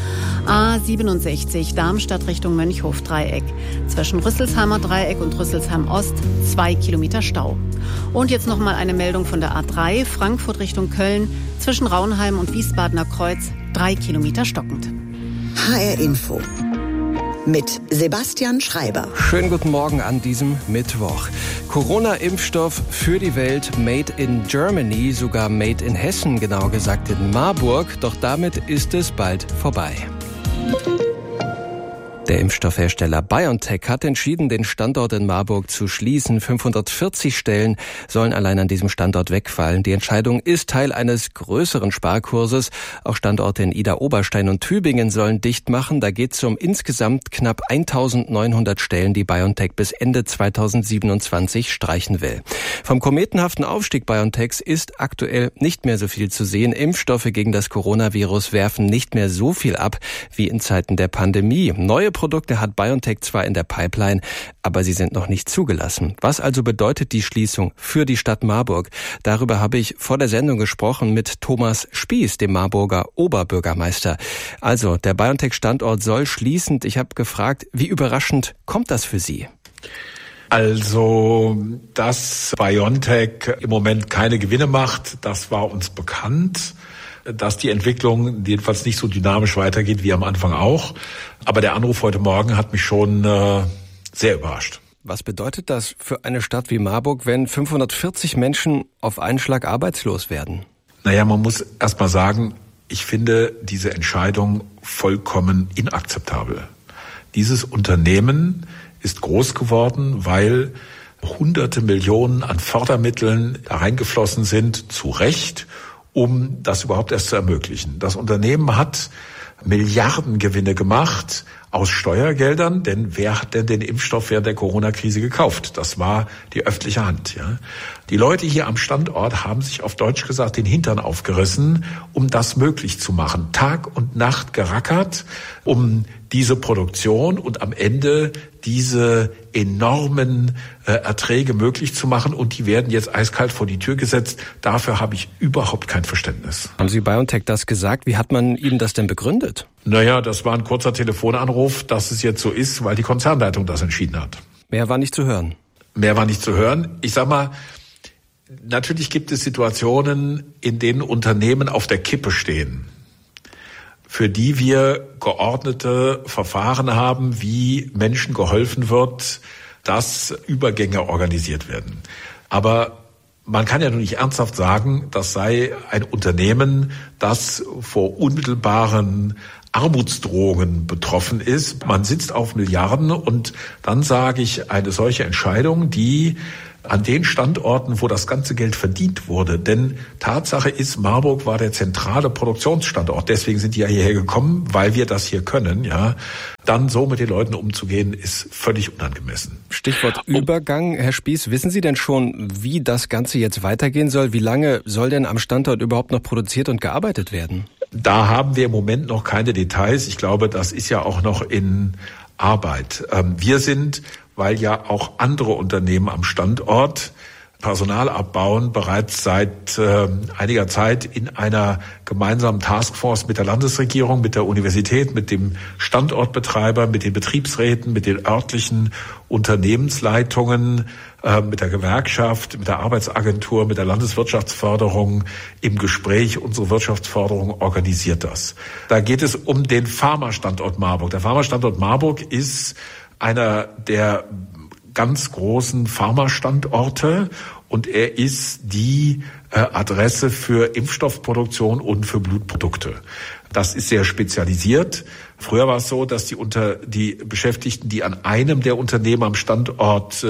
A67 Darmstadt Richtung Mönchhof-Dreieck. Zwischen Rüsselsheimer Dreieck und Rüsselsheim Ost 2 Kilometer Stau. Und jetzt nochmal eine Meldung von der A3 Frankfurt Richtung Köln. Zwischen Raunheim und Wiesbadener Kreuz 3 Kilometer stockend. HR Info mit Sebastian Schreiber. Schönen guten Morgen an diesem Mittwoch. Corona-Impfstoff für die Welt, made in Germany, sogar made in Hessen, genauer gesagt in Marburg. Doch damit ist es bald vorbei. Der Impfstoffhersteller BioNTech hat entschieden, den Standort in Marburg zu schließen. 540 Stellen sollen allein an diesem Standort wegfallen. Die Entscheidung ist Teil eines größeren Sparkurses. Auch Standorte in Idar-Oberstein und Tübingen sollen dicht machen. Da geht es um insgesamt knapp 1900 Stellen, die BioNTech bis Ende 2027 streichen will. Vom kometenhaften Aufstieg BioNTechs ist aktuell nicht mehr so viel zu sehen. Impfstoffe gegen das Coronavirus werfen nicht mehr so viel ab wie in Zeiten der Pandemie. Neue Produkte hat BioNTech zwar in der Pipeline, aber sie sind noch nicht zugelassen. Was also bedeutet die Schließung für die Stadt Marburg? Darüber habe ich vor der Sendung gesprochen mit Thomas Spieß, dem Marburger Oberbürgermeister. Also, der BioNTech-Standort soll schließen. Ich habe gefragt, wie überraschend kommt das für Sie? Also, dass BioNTech im Moment keine Gewinne macht, das war uns bekannt. Dass die Entwicklung jedenfalls nicht so dynamisch weitergeht wie am Anfang auch. Aber der Anruf heute Morgen hat mich schon sehr überrascht. Was bedeutet das für eine Stadt wie Marburg, wenn 540 Menschen auf einen Schlag arbeitslos werden? Naja, man muss erst mal sagen, ich finde diese Entscheidung vollkommen inakzeptabel. Dieses Unternehmen ist groß geworden, weil hunderte Millionen an Fördermitteln reingeflossen sind, zu Recht, um das überhaupt erst zu ermöglichen. Das Unternehmen hat Milliardengewinne gemacht aus Steuergeldern, denn wer hat denn den Impfstoff während der Corona-Krise gekauft? Das war die öffentliche Hand. Ja. Die Leute hier am Standort haben sich auf Deutsch gesagt den Hintern aufgerissen, um das möglich zu machen. Tag und Nacht gerackert, um diese Produktion und am Ende diese enormen Erträge möglich zu machen, und die werden jetzt eiskalt vor die Tür gesetzt. Dafür habe ich überhaupt kein Verständnis. Haben Sie BioNTech das gesagt? Wie hat man Ihnen das denn begründet? Naja, das war ein kurzer Telefonanruf, dass es jetzt so ist, weil die Konzernleitung das entschieden hat. Mehr war nicht zu hören. Mehr war nicht zu hören. Ich sag mal, natürlich gibt es Situationen, in denen Unternehmen auf der Kippe stehen, für die wir geordnete Verfahren haben, wie Menschen geholfen wird, dass Übergänge organisiert werden. Aber man kann ja nun nicht ernsthaft sagen, das sei ein Unternehmen, das vor unmittelbaren Armutsdrohungen betroffen ist. Man sitzt auf Milliarden und dann sage ich, eine solche Entscheidung, die an den Standorten, wo das ganze Geld verdient wurde. Denn Tatsache ist, Marburg war der zentrale Produktionsstandort. Deswegen sind die ja hierher gekommen, weil wir das hier können. Ja, dann so mit den Leuten umzugehen, ist völlig unangemessen. Stichwort Übergang. Herr Spieß, wissen Sie denn schon, wie das Ganze jetzt weitergehen soll? Wie lange soll denn am Standort überhaupt noch produziert und gearbeitet werden? Da haben wir im Moment noch keine Details. Ich glaube, das ist ja auch noch in Arbeit. Wir sind, weil ja auch andere Unternehmen am Standort Personal abbauen, bereits seit einiger Zeit in einer gemeinsamen Taskforce mit der Landesregierung, mit der Universität, mit dem Standortbetreiber, mit den Betriebsräten, mit den örtlichen Unternehmensleitungen, mit der Gewerkschaft, mit der Arbeitsagentur, mit der Landeswirtschaftsförderung im Gespräch. Unsere Wirtschaftsförderung organisiert das. Da geht es um den Pharma-Standort Marburg. Der Pharma-Standort Marburg ist einer der ganz großen Pharma-Standorte und er ist die Adresse für Impfstoffproduktion und für Blutprodukte. Das ist sehr spezialisiert. Früher war es so, dass die Beschäftigten, die an einem der Unternehmen am Standort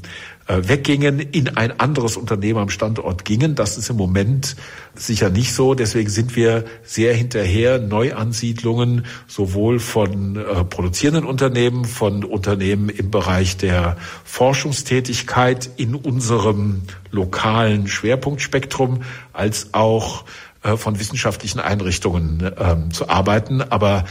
weggingen, in ein anderes Unternehmen am Standort gingen. Das ist im Moment sicher nicht so. Deswegen sind wir sehr hinterher, Neuansiedlungen sowohl von produzierenden Unternehmen, von Unternehmen im Bereich der Forschungstätigkeit in unserem lokalen Schwerpunktspektrum, als auch von wissenschaftlichen Einrichtungen zu arbeiten. Aber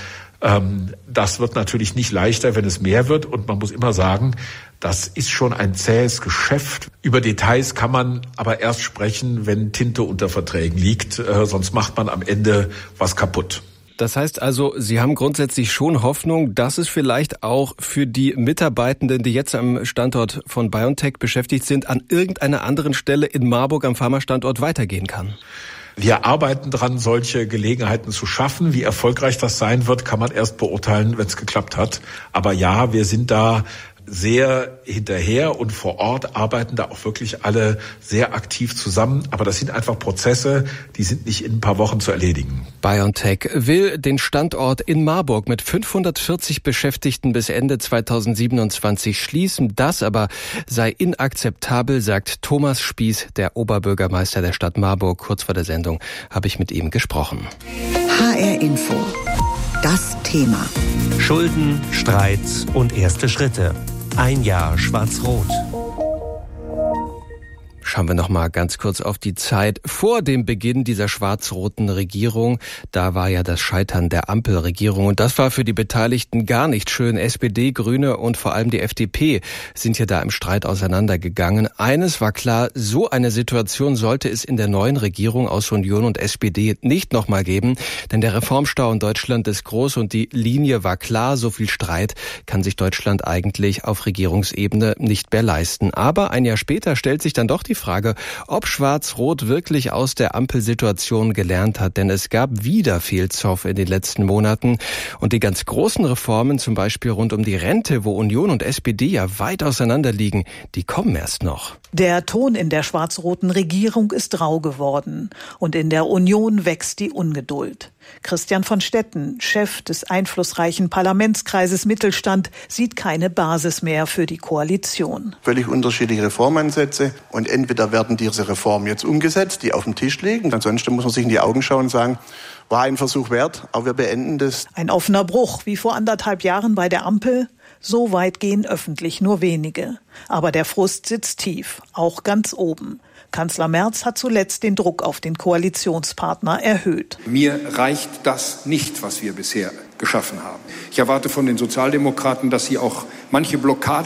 das wird natürlich nicht leichter, wenn es mehr wird. Und man muss immer sagen, das ist schon ein zähes Geschäft. Über Details kann man aber erst sprechen, wenn Tinte unter Verträgen liegt. Sonst macht man am Ende was kaputt. Das heißt also, Sie haben grundsätzlich schon Hoffnung, dass es vielleicht auch für die Mitarbeitenden, die jetzt am Standort von BioNTech beschäftigt sind, an irgendeiner anderen Stelle in Marburg am Pharma-Standort weitergehen kann. Wir arbeiten dran, solche Gelegenheiten zu schaffen. Wie erfolgreich das sein wird, kann man erst beurteilen, wenn es geklappt hat. Aber ja, wir sind da sehr hinterher und vor Ort arbeiten da auch wirklich alle sehr aktiv zusammen. Aber das sind einfach Prozesse, die sind nicht in ein paar Wochen zu erledigen. BioNTech will den Standort in Marburg mit 540 Beschäftigten bis Ende 2027 schließen. Das aber sei inakzeptabel, sagt Thomas Spieß, der Oberbürgermeister der Stadt Marburg. Kurz vor der Sendung habe ich mit ihm gesprochen. HR Info. Das Thema. Schulden, Streits und erste Schritte. Ein Jahr Schwarz-Rot. Schauen wir noch mal ganz kurz auf die Zeit vor dem Beginn dieser schwarz-roten Regierung. Da war ja das Scheitern der Ampelregierung und das war für die Beteiligten gar nicht schön. SPD, Grüne und vor allem die FDP sind ja da im Streit auseinandergegangen. Eines war klar, so eine Situation sollte es in der neuen Regierung aus Union und SPD nicht noch mal geben, denn der Reformstau in Deutschland ist groß und die Linie war klar. So viel Streit kann sich Deutschland eigentlich auf Regierungsebene nicht mehr leisten. Aber ein Jahr später stellt sich dann doch die Frage, ob Schwarz-Rot wirklich aus der Ampelsituation gelernt hat, denn es gab wieder viel Zoff in den letzten Monaten und die ganz großen Reformen, zum Beispiel rund um die Rente, wo Union und SPD ja weit auseinander liegen, die kommen erst noch. Der Ton in der schwarz-roten Regierung ist rau geworden und in der Union wächst die Ungeduld. Christian von Stetten, Chef des einflussreichen Parlamentskreises Mittelstand, sieht keine Basis mehr für die Koalition. Völlig unterschiedliche Reformansätze und entweder werden diese Reformen jetzt umgesetzt, die auf dem Tisch liegen. Ansonsten muss man sich in die Augen schauen und sagen, war ein Versuch wert, aber wir beenden das. Ein offener Bruch, wie vor 1,5 Jahren bei der Ampel. So weit gehen öffentlich nur wenige. Aber der Frust sitzt tief, auch ganz oben. Kanzler Merz hat zuletzt den Druck auf den Koalitionspartner erhöht. Mir reicht das nicht, was wir bisher geschaffen haben. Ich erwarte von den Sozialdemokraten, dass sie auch manche Blockade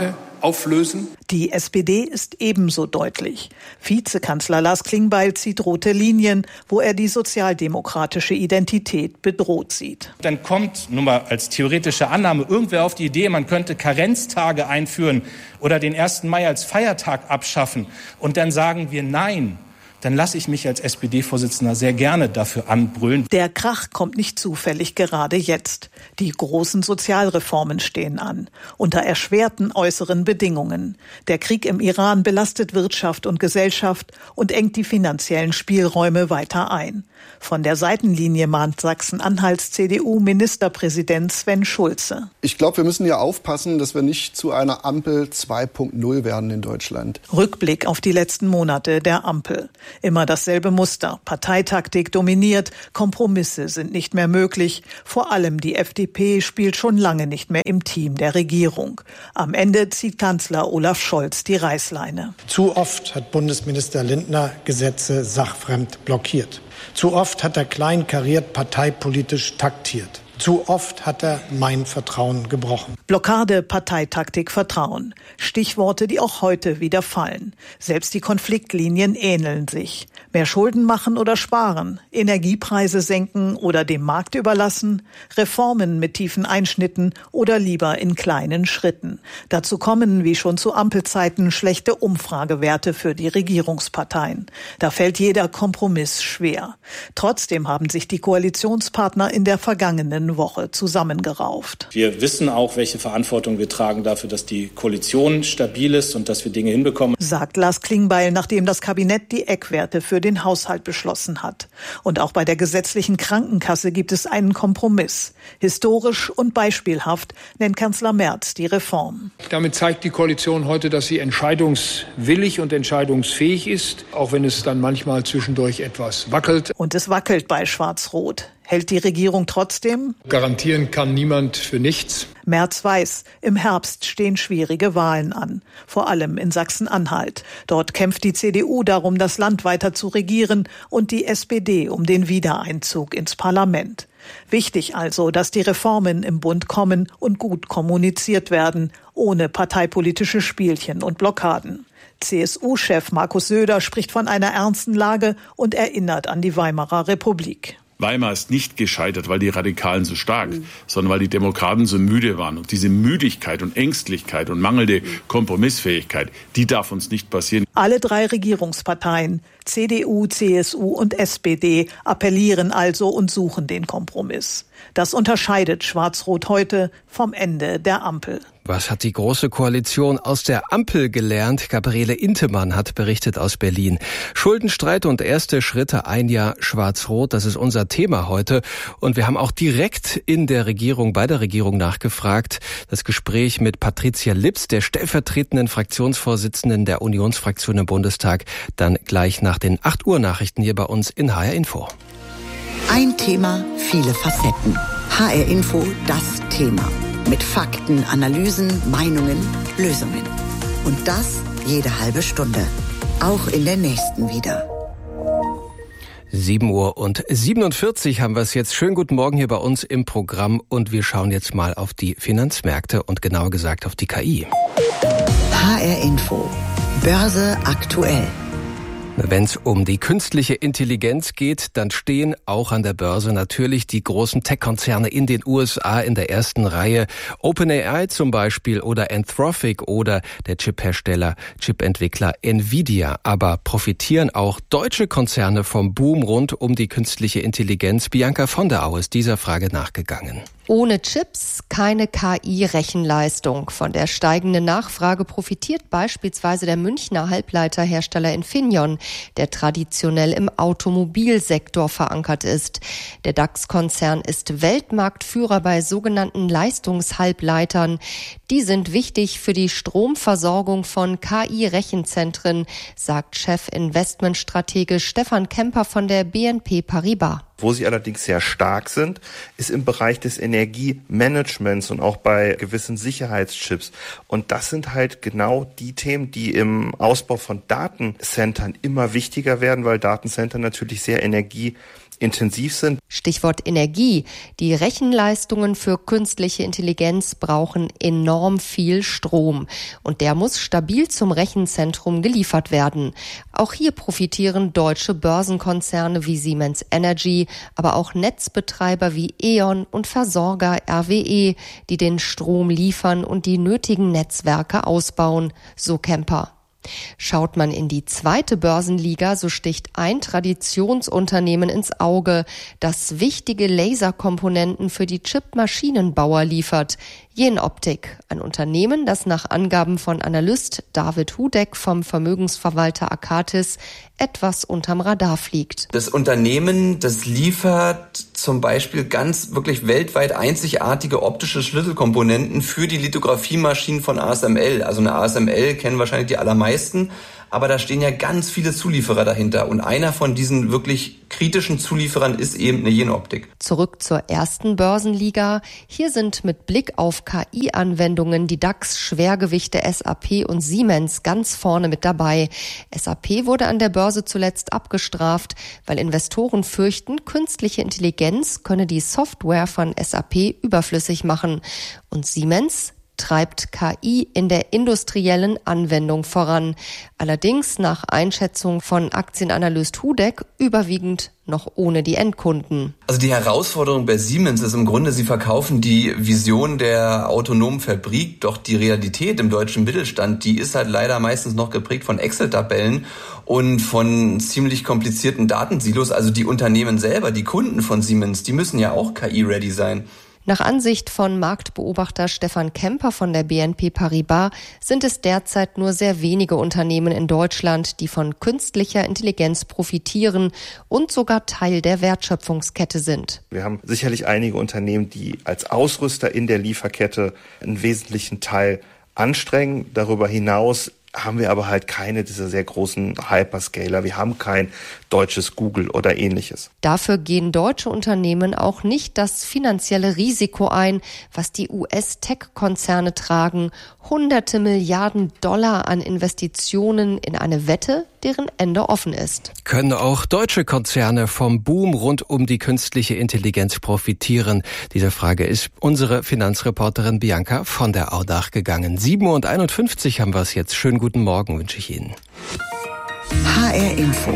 auflösen. Die SPD ist ebenso deutlich. Vizekanzler Lars Klingbeil zieht rote Linien, wo er die sozialdemokratische Identität bedroht sieht. Dann kommt, nur mal als theoretische Annahme, irgendwer auf die Idee, man könnte Karenztage einführen oder den 1. Mai als Feiertag abschaffen. Und dann sagen wir nein. Dann lasse ich mich als SPD-Vorsitzender sehr gerne dafür anbrüllen. Der Krach kommt nicht zufällig gerade jetzt. Die großen Sozialreformen stehen an, unter erschwerten äußeren Bedingungen. Der Krieg im Iran belastet Wirtschaft und Gesellschaft und engt die finanziellen Spielräume weiter ein. Von der Seitenlinie mahnt Sachsen-Anhalts CDU-Ministerpräsident Sven Schulze. Ich glaube, wir müssen ja aufpassen, dass wir nicht zu einer Ampel 2.0 werden in Deutschland. Rückblick auf die letzten Monate der Ampel. Immer dasselbe Muster. Parteitaktik dominiert, Kompromisse sind nicht mehr möglich. Vor allem die FDP spielt schon lange nicht mehr im Team der Regierung. Am Ende zieht Kanzler Olaf Scholz die Reißleine. Zu oft hat Bundesminister Lindner Gesetze sachfremd blockiert. Zu oft hat er kleinkariert parteipolitisch taktiert. Zu oft hat er mein Vertrauen gebrochen. Blockade, Parteitaktik, Vertrauen. Stichworte, die auch heute wieder fallen. Selbst die Konfliktlinien ähneln sich. Mehr Schulden machen oder sparen, Energiepreise senken oder dem Markt überlassen, Reformen mit tiefen Einschnitten oder lieber in kleinen Schritten. Dazu kommen, wie schon zu Ampelzeiten, schlechte Umfragewerte für die Regierungsparteien. Da fällt jeder Kompromiss schwer. Trotzdem haben sich die Koalitionspartner in der vergangenen Woche zusammengerauft. Wir wissen auch, welche Verantwortung wir tragen dafür, dass die Koalition stabil ist und dass wir Dinge hinbekommen, sagt Lars Klingbeil, nachdem das Kabinett die Eckwerte für den Haushalt beschlossen hat. Und auch bei der gesetzlichen Krankenkasse gibt es einen Kompromiss. Historisch und beispielhaft nennt Kanzler Merz die Reform. Damit zeigt die Koalition heute, dass sie entscheidungswillig und entscheidungsfähig ist, auch wenn es dann manchmal zwischendurch etwas wackelt. Und es wackelt bei Schwarz-Rot. Hält die Regierung trotzdem? Garantieren kann niemand für nichts. Merz weiß, im Herbst stehen schwierige Wahlen an, vor allem in Sachsen-Anhalt. Dort kämpft die CDU darum, das Land weiter zu regieren und die SPD um den Wiedereinzug ins Parlament. Wichtig also, dass die Reformen im Bund kommen und gut kommuniziert werden, ohne parteipolitische Spielchen und Blockaden. CSU-Chef Markus Söder spricht von einer ernsten Lage und erinnert an die Weimarer Republik. Weimar ist nicht gescheitert, weil die Radikalen so stark, sondern weil die Demokraten so müde waren. Und diese Müdigkeit und Ängstlichkeit und mangelnde Kompromissfähigkeit, die darf uns nicht passieren. Alle drei Regierungsparteien, CDU, CSU und SPD, appellieren also und suchen den Kompromiss. Das unterscheidet Schwarz-Rot heute vom Ende der Ampel. Was hat die Große Koalition aus der Ampel gelernt? Gabriele Intemann hat berichtet aus Berlin. Schuldenstreit und erste Schritte, ein Jahr Schwarz-Rot, das ist unser Thema heute. Und wir haben auch direkt in der Regierung, bei der Regierung nachgefragt. Das Gespräch mit Patricia Lips, der stellvertretenden Fraktionsvorsitzenden der Unionsfraktion im Bundestag, dann gleich nach den 8 Uhr Nachrichten hier bei uns in HR Info. Ein Thema, viele Facetten. HR Info, das Thema. Mit Fakten, Analysen, Meinungen, Lösungen. Und das jede halbe Stunde. Auch in der nächsten wieder. 7:47 haben wir es jetzt. Schönen guten Morgen hier bei uns im Programm. Und wir schauen jetzt mal auf die Finanzmärkte und genauer gesagt auf die KI. HR Info. Börse aktuell. Wenn es um die künstliche Intelligenz geht, dann stehen auch an der Börse natürlich die großen Tech-Konzerne in den USA in der ersten Reihe. OpenAI zum Beispiel oder Anthropic oder der Chiphersteller, Chipentwickler Nvidia. Aber profitieren auch deutsche Konzerne vom Boom rund um die künstliche Intelligenz? Bianca von der Au ist dieser Frage nachgegangen. Ohne Chips keine KI-Rechenleistung. Von der steigenden Nachfrage profitiert beispielsweise der Münchner Halbleiterhersteller Infineon, der traditionell im Automobilsektor verankert ist. Der DAX-Konzern ist Weltmarktführer bei sogenannten Leistungshalbleitern. Die sind wichtig für die Stromversorgung von KI-Rechenzentren, sagt Chef-Investmentstratege Stefan Kemper von der BNP Paribas. Wo sie allerdings sehr stark sind, ist im Bereich des Energiemanagements und auch bei gewissen Sicherheitschips. Und das sind halt genau die Themen, die im Ausbau von Datencentern immer wichtiger werden, weil Datencenter natürlich sehr energieintensiv intensiv sind. Stichwort Energie. Die Rechenleistungen für künstliche Intelligenz brauchen enorm viel Strom. Und der muss stabil zum Rechenzentrum geliefert werden. Auch hier profitieren deutsche Börsenkonzerne wie Siemens Energy, aber auch Netzbetreiber wie E.ON und Versorger RWE, die den Strom liefern und die nötigen Netzwerke ausbauen, so Kemper. Schaut man in die zweite Börsenliga, so sticht ein Traditionsunternehmen ins Auge, das wichtige Laserkomponenten für die Chipmaschinenbauer liefert. Jenoptik, ein Unternehmen, das nach Angaben von Analyst David Hudeck vom Vermögensverwalter Akatis etwas unterm Radar fliegt. Das Unternehmen, das liefert zum Beispiel ganz wirklich weltweit einzigartige optische Schlüsselkomponenten für die Lithografiemaschinen von ASML. Also eine ASML kennen wahrscheinlich die allermeisten. Aber da stehen ja ganz viele Zulieferer dahinter. Und einer von diesen wirklich kritischen Zulieferern ist eben eine Jenoptik. Zurück zur ersten Börsenliga. Hier sind mit Blick auf KI-Anwendungen die DAX-Schwergewichte SAP und Siemens ganz vorne mit dabei. SAP wurde an der Börse zuletzt abgestraft, weil Investoren fürchten, künstliche Intelligenz könne die Software von SAP überflüssig machen. Und Siemens treibt KI in der industriellen Anwendung voran. Allerdings nach Einschätzung von Aktienanalyst Hudeck überwiegend noch ohne die Endkunden. Also die Herausforderung bei Siemens ist im Grunde, sie verkaufen die Vision der autonomen Fabrik, doch die Realität im deutschen Mittelstand, die ist halt leider meistens noch geprägt von Excel-Tabellen und von ziemlich komplizierten Datensilos. Also die Unternehmen selber, die Kunden von Siemens, die müssen ja auch KI-ready sein. Nach Ansicht von Marktbeobachter Stefan Kemper von der BNP Paribas sind es derzeit nur sehr wenige Unternehmen in Deutschland, die von künstlicher Intelligenz profitieren und sogar Teil der Wertschöpfungskette sind. Wir haben sicherlich einige Unternehmen, die als Ausrüster in der Lieferkette einen wesentlichen Teil anstrengen. Darüber hinaus haben wir aber halt keine dieser sehr großen Hyperscaler. Wir haben kein deutsches Google oder ähnliches. Dafür gehen deutsche Unternehmen auch nicht das finanzielle Risiko ein, was die US-Tech-Konzerne tragen. Hunderte Milliarden Dollar an Investitionen in eine Wette, deren Ende offen ist. Können auch deutsche Konzerne vom Boom rund um die künstliche Intelligenz profitieren? Diese Frage ist unsere Finanzreporterin Bianca von der Au nachgegangen. 7:51 haben wir es jetzt. Schönen guten Morgen wünsche ich Ihnen. HR Info.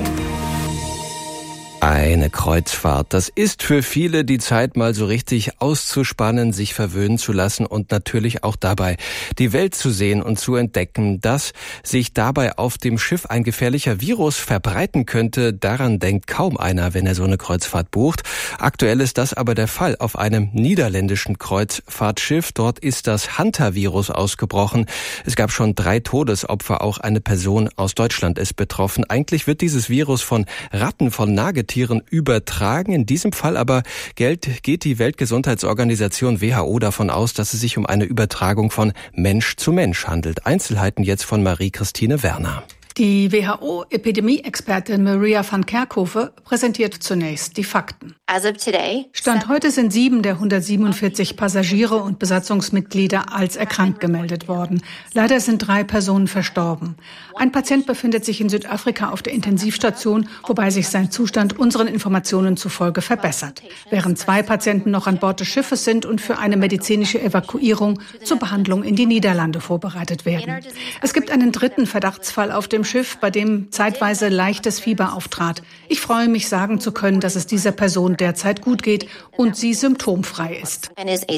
Eine Kreuzfahrt. Das ist für viele die Zeit, mal so richtig auszuspannen, sich verwöhnen zu lassen und natürlich auch dabei die Welt zu sehen und zu entdecken. Dass sich dabei auf dem Schiff ein gefährlicher Virus verbreiten könnte, daran denkt kaum einer, wenn er so eine Kreuzfahrt bucht. Aktuell ist das aber der Fall auf einem niederländischen Kreuzfahrtschiff. Dort ist das Hantavirus ausgebrochen. Es gab schon 3 Todesopfer, auch eine Person aus Deutschland ist betroffen. Eigentlich wird dieses Virus von Ratten, von Nagetieren übertragen. In diesem Fall aber geht die Weltgesundheitsorganisation WHO davon aus, dass es sich um eine Übertragung von Mensch zu Mensch handelt. Einzelheiten jetzt von Marie-Christine Werner. Die WHO-Epidemie-Expertin Maria van Kerkhove präsentiert zunächst die Fakten. Stand heute sind 7 der 147 Passagiere und Besatzungsmitglieder als erkrankt gemeldet worden. Leider sind 3 Personen verstorben. Ein Patient befindet sich in Südafrika auf der Intensivstation, wobei sich sein Zustand unseren Informationen zufolge verbessert. Während 2 Patienten noch an Bord des Schiffes sind und für eine medizinische Evakuierung zur Behandlung in die Niederlande vorbereitet werden. Es gibt einen 3. Verdachtsfall auf dem Schiff, bei dem zeitweise leichtes Fieber auftrat. Ich freue mich, sagen zu können, dass es dieser Person derzeit gut geht und sie symptomfrei ist.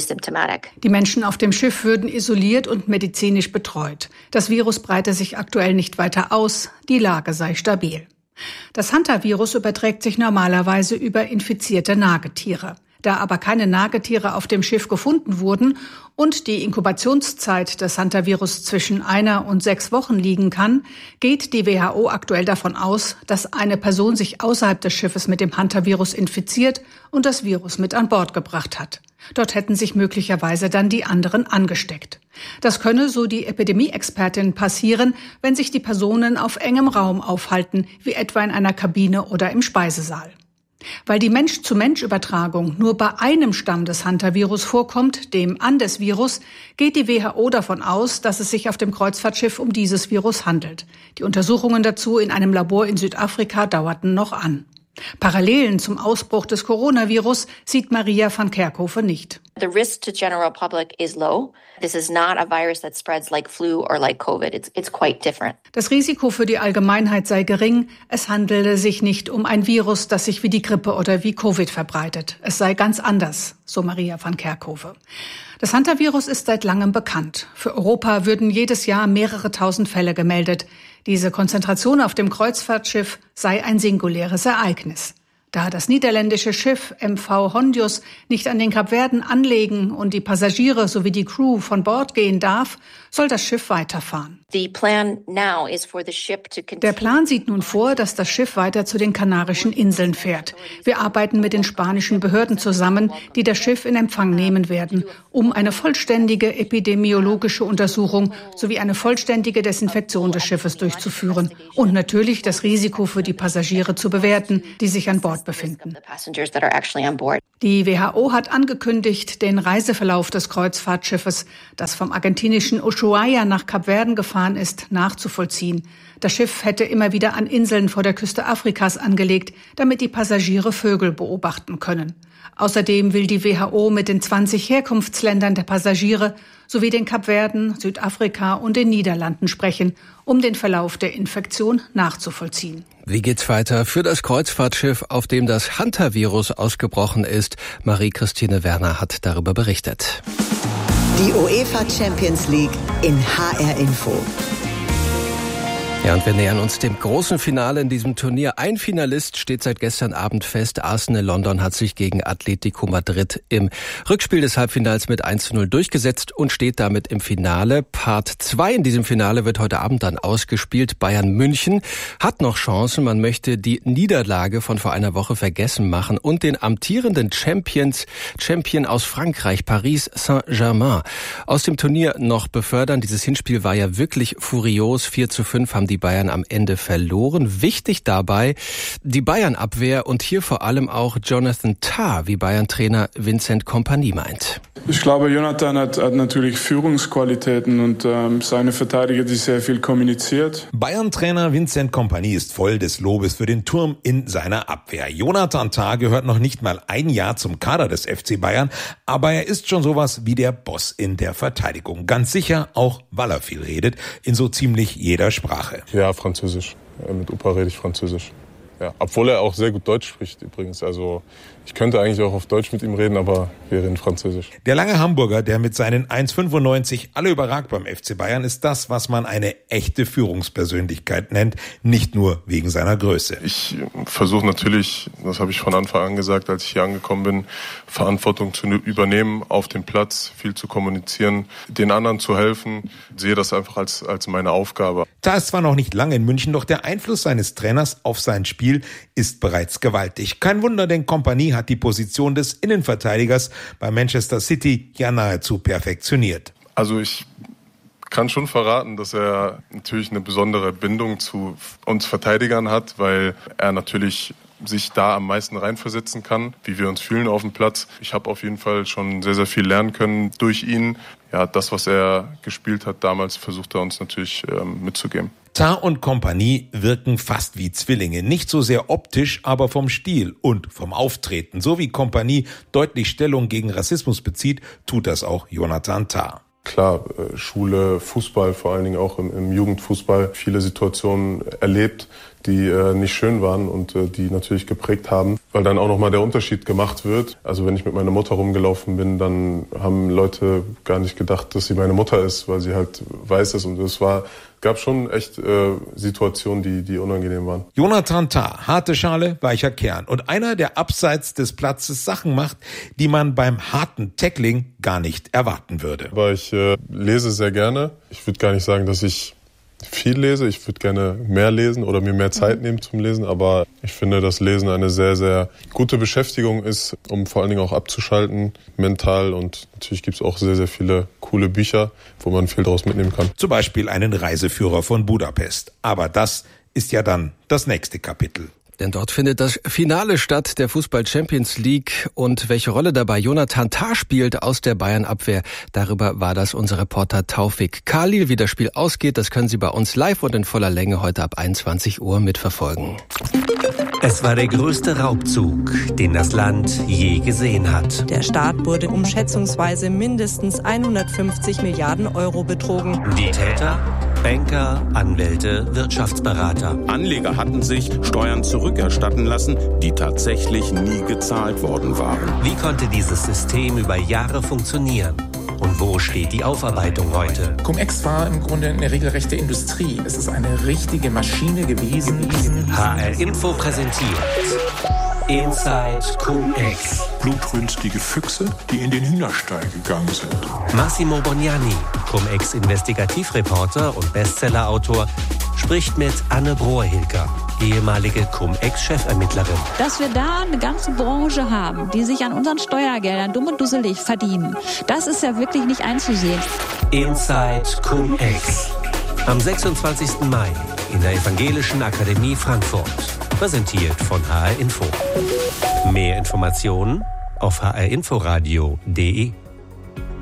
Die Menschen auf dem Schiff würden isoliert und medizinisch betreut. Das Virus breite sich aktuell nicht weiter aus, die Lage sei stabil. Das Hantavirus überträgt sich normalerweise über infizierte Nagetiere. Da aber keine Nagetiere auf dem Schiff gefunden wurden und die Inkubationszeit des Hantavirus zwischen 1 und 6 Wochen liegen kann, geht die WHO aktuell davon aus, dass eine Person sich außerhalb des Schiffes mit dem Hantavirus infiziert und das Virus mit an Bord gebracht hat. Dort hätten sich möglicherweise dann die anderen angesteckt. Das könne, so die Epidemie-Expertin, passieren, wenn sich die Personen auf engem Raum aufhalten, wie etwa in einer Kabine oder im Speisesaal. Weil die Mensch-zu-Mensch-Übertragung nur bei einem Stamm des Hantavirus vorkommt, dem Andes-Virus, geht die WHO davon aus, dass es sich auf dem Kreuzfahrtschiff um dieses Virus handelt. Die Untersuchungen dazu in einem Labor in Südafrika dauerten noch an. Parallelen zum Ausbruch des Coronavirus sieht Maria van Kerkhove nicht. The risk to general public is low. This is not a virus that spreads like flu or like COVID. It's quite different. Das Risiko für die Allgemeinheit sei gering. Es handele sich nicht um ein Virus, das sich wie die Grippe oder wie Covid verbreitet. Es sei ganz anders, so Maria van Kerkhove. Das Hantavirus ist seit langem bekannt. Für Europa würden jedes Jahr mehrere tausend Fälle gemeldet. Diese Konzentration auf dem Kreuzfahrtschiff sei ein singuläres Ereignis. Da das niederländische Schiff MV Hondius nicht an den Kapverden anlegen und die Passagiere sowie die Crew von Bord gehen darf, soll das Schiff weiterfahren. Der Plan sieht nun vor, dass das Schiff weiter zu den Kanarischen Inseln fährt. Wir arbeiten mit den spanischen Behörden zusammen, die das Schiff in Empfang nehmen werden, um eine vollständige epidemiologische Untersuchung sowie eine vollständige Desinfektion des Schiffes durchzuführen und natürlich das Risiko für die Passagiere zu bewerten, die sich an Bord befinden. Die WHO hat angekündigt, den Reiseverlauf des Kreuzfahrtschiffes, das vom argentinischen Ushuaia nach Kapverden gefahren ist, nachzuvollziehen. Das Schiff hätte immer wieder an Inseln vor der Küste Afrikas angelegt, damit die Passagiere Vögel beobachten können. Außerdem will die WHO mit den 20 Herkunftsländern der Passagiere sowie den Kapverden, Südafrika und den Niederlanden sprechen, um den Verlauf der Infektion nachzuvollziehen. Wie geht's weiter für das Kreuzfahrtschiff, auf dem das Hantavirus ausgebrochen ist? Marie-Christine Werner hat darüber berichtet. Die UEFA Champions League in HR Info. Ja, und wir nähern uns dem großen Finale in diesem Turnier. Ein Finalist steht seit gestern Abend fest. Arsenal London hat sich gegen Atletico Madrid im Rückspiel des Halbfinals mit 1:0 durchgesetzt und steht damit im Finale. Part 2 in diesem Finale wird heute Abend dann ausgespielt. Bayern München hat noch Chancen. Man möchte die Niederlage von vor einer Woche vergessen machen und den amtierenden Champion aus Frankreich, Paris Saint-Germain, aus dem Turnier noch befördern. Dieses Hinspiel war ja wirklich furios. 4:5 haben die Bayern am Ende verloren. Wichtig dabei die Bayern-Abwehr und hier vor allem auch Jonathan Tah, wie Bayern-Trainer Vincent Kompany meint. Ich glaube, Jonathan hat natürlich Führungsqualitäten und seine Verteidiger, die sehr viel kommuniziert. Bayern-Trainer Vincent Kompany ist voll des Lobes für den Turm in seiner Abwehr. Jonathan Tah gehört noch nicht mal ein Jahr zum Kader des FC Bayern, aber er ist schon sowas wie der Boss in der Verteidigung. Ganz sicher, auch weil er viel redet, in so ziemlich jeder Sprache. Ja, Französisch. Mit Opa rede ich Französisch. Ja, obwohl er auch sehr gut Deutsch spricht übrigens. Also ich könnte eigentlich auch auf Deutsch mit ihm reden, aber wir reden Französisch. Der lange Hamburger, der mit seinen 1,95 alle überragt beim FC Bayern, ist das, was man eine echte Führungspersönlichkeit nennt, nicht nur wegen seiner Größe. Ich versuche natürlich, das habe ich von Anfang an gesagt, als ich hier angekommen bin, Verantwortung zu übernehmen auf dem Platz, viel zu kommunizieren, den anderen zu helfen. Ich sehe das einfach als meine Aufgabe. Da ist zwar noch nicht lange in München, doch der Einfluss seines Trainers auf sein Spiel ist bereits gewaltig. Kein Wunder, denn Kompany hat die Position des Innenverteidigers bei Manchester City ja nahezu perfektioniert. Also ich kann schon verraten, dass er natürlich eine besondere Bindung zu uns Verteidigern hat, weil er natürlich sich da am meisten reinversetzen kann, wie wir uns fühlen auf dem Platz. Ich habe auf jeden Fall schon sehr, sehr viel lernen können durch ihn. Ja, das, was er gespielt hat damals, versucht er uns natürlich mitzugeben. Tah und Kompany wirken fast wie Zwillinge. Nicht so sehr optisch, aber vom Stil und vom Auftreten. So wie Kompany deutlich Stellung gegen Rassismus bezieht, tut das auch Jonathan Tah. Klar, Schule, Fußball, vor allen Dingen auch im Jugendfußball, viele Situationen erlebt, die nicht schön waren und die natürlich geprägt haben, weil dann auch nochmal der Unterschied gemacht wird. Also wenn ich mit meiner Mutter rumgelaufen bin, dann haben Leute gar nicht gedacht, dass sie meine Mutter ist, weil sie halt weiß ist. Und es gab schon echt Situationen, die unangenehm waren. Jonathan Tah, harte Schale, weicher Kern und einer, der abseits des Platzes Sachen macht, die man beim harten Tackling gar nicht erwarten würde. Aber ich lese sehr gerne. Ich würde gar nicht sagen, dass ich viel lese. Ich würde gerne mehr lesen oder mir mehr Zeit nehmen zum Lesen. Aber ich finde, dass Lesen eine sehr, sehr gute Beschäftigung ist, um vor allen Dingen auch abzuschalten, mental. Und natürlich gibt es auch sehr, sehr viele coole Bücher, wo man viel daraus mitnehmen kann. Zum Beispiel einen Reiseführer von Budapest. Aber das ist ja dann das nächste Kapitel. Denn dort findet das Finale statt der Fußball-Champions League. Und welche Rolle dabei Jonathan Tah spielt aus der Bayern-Abwehr, darüber war das unser Reporter Taufik Khalil. Wie das Spiel ausgeht, das können Sie bei uns live und in voller Länge heute ab 21 Uhr mitverfolgen. Es war der größte Raubzug, den das Land je gesehen hat. Der Staat wurde um schätzungsweise mindestens 150 Milliarden Euro betrogen. Die Täter? Banker, Anwälte, Wirtschaftsberater. Anleger hatten sich Steuern zurückerstatten lassen, die tatsächlich nie gezahlt worden waren. Wie konnte dieses System über Jahre funktionieren? Und wo steht die Aufarbeitung heute? Cum-Ex war im Grunde eine regelrechte Industrie. Es ist eine richtige Maschine gewesen. HR Info präsentiert Inside Cum-Ex. Blutrünstige Füchse, die in den Hühnerstall gegangen sind. Massimo Bognani, Cum-Ex-Investigativreporter und Bestsellerautor, spricht mit Anne Brohr-Hilker, ehemalige Cum-Ex-Chefermittlerin. Dass wir da eine ganze Branche haben, die sich an unseren Steuergeldern dumm und dusselig verdienen, das ist ja wirklich nicht einzusehen. Inside Cum-Ex. Am 26. Mai in der Evangelischen Akademie Frankfurt. Präsentiert von HR Info. Mehr Informationen auf hrinforadio.de.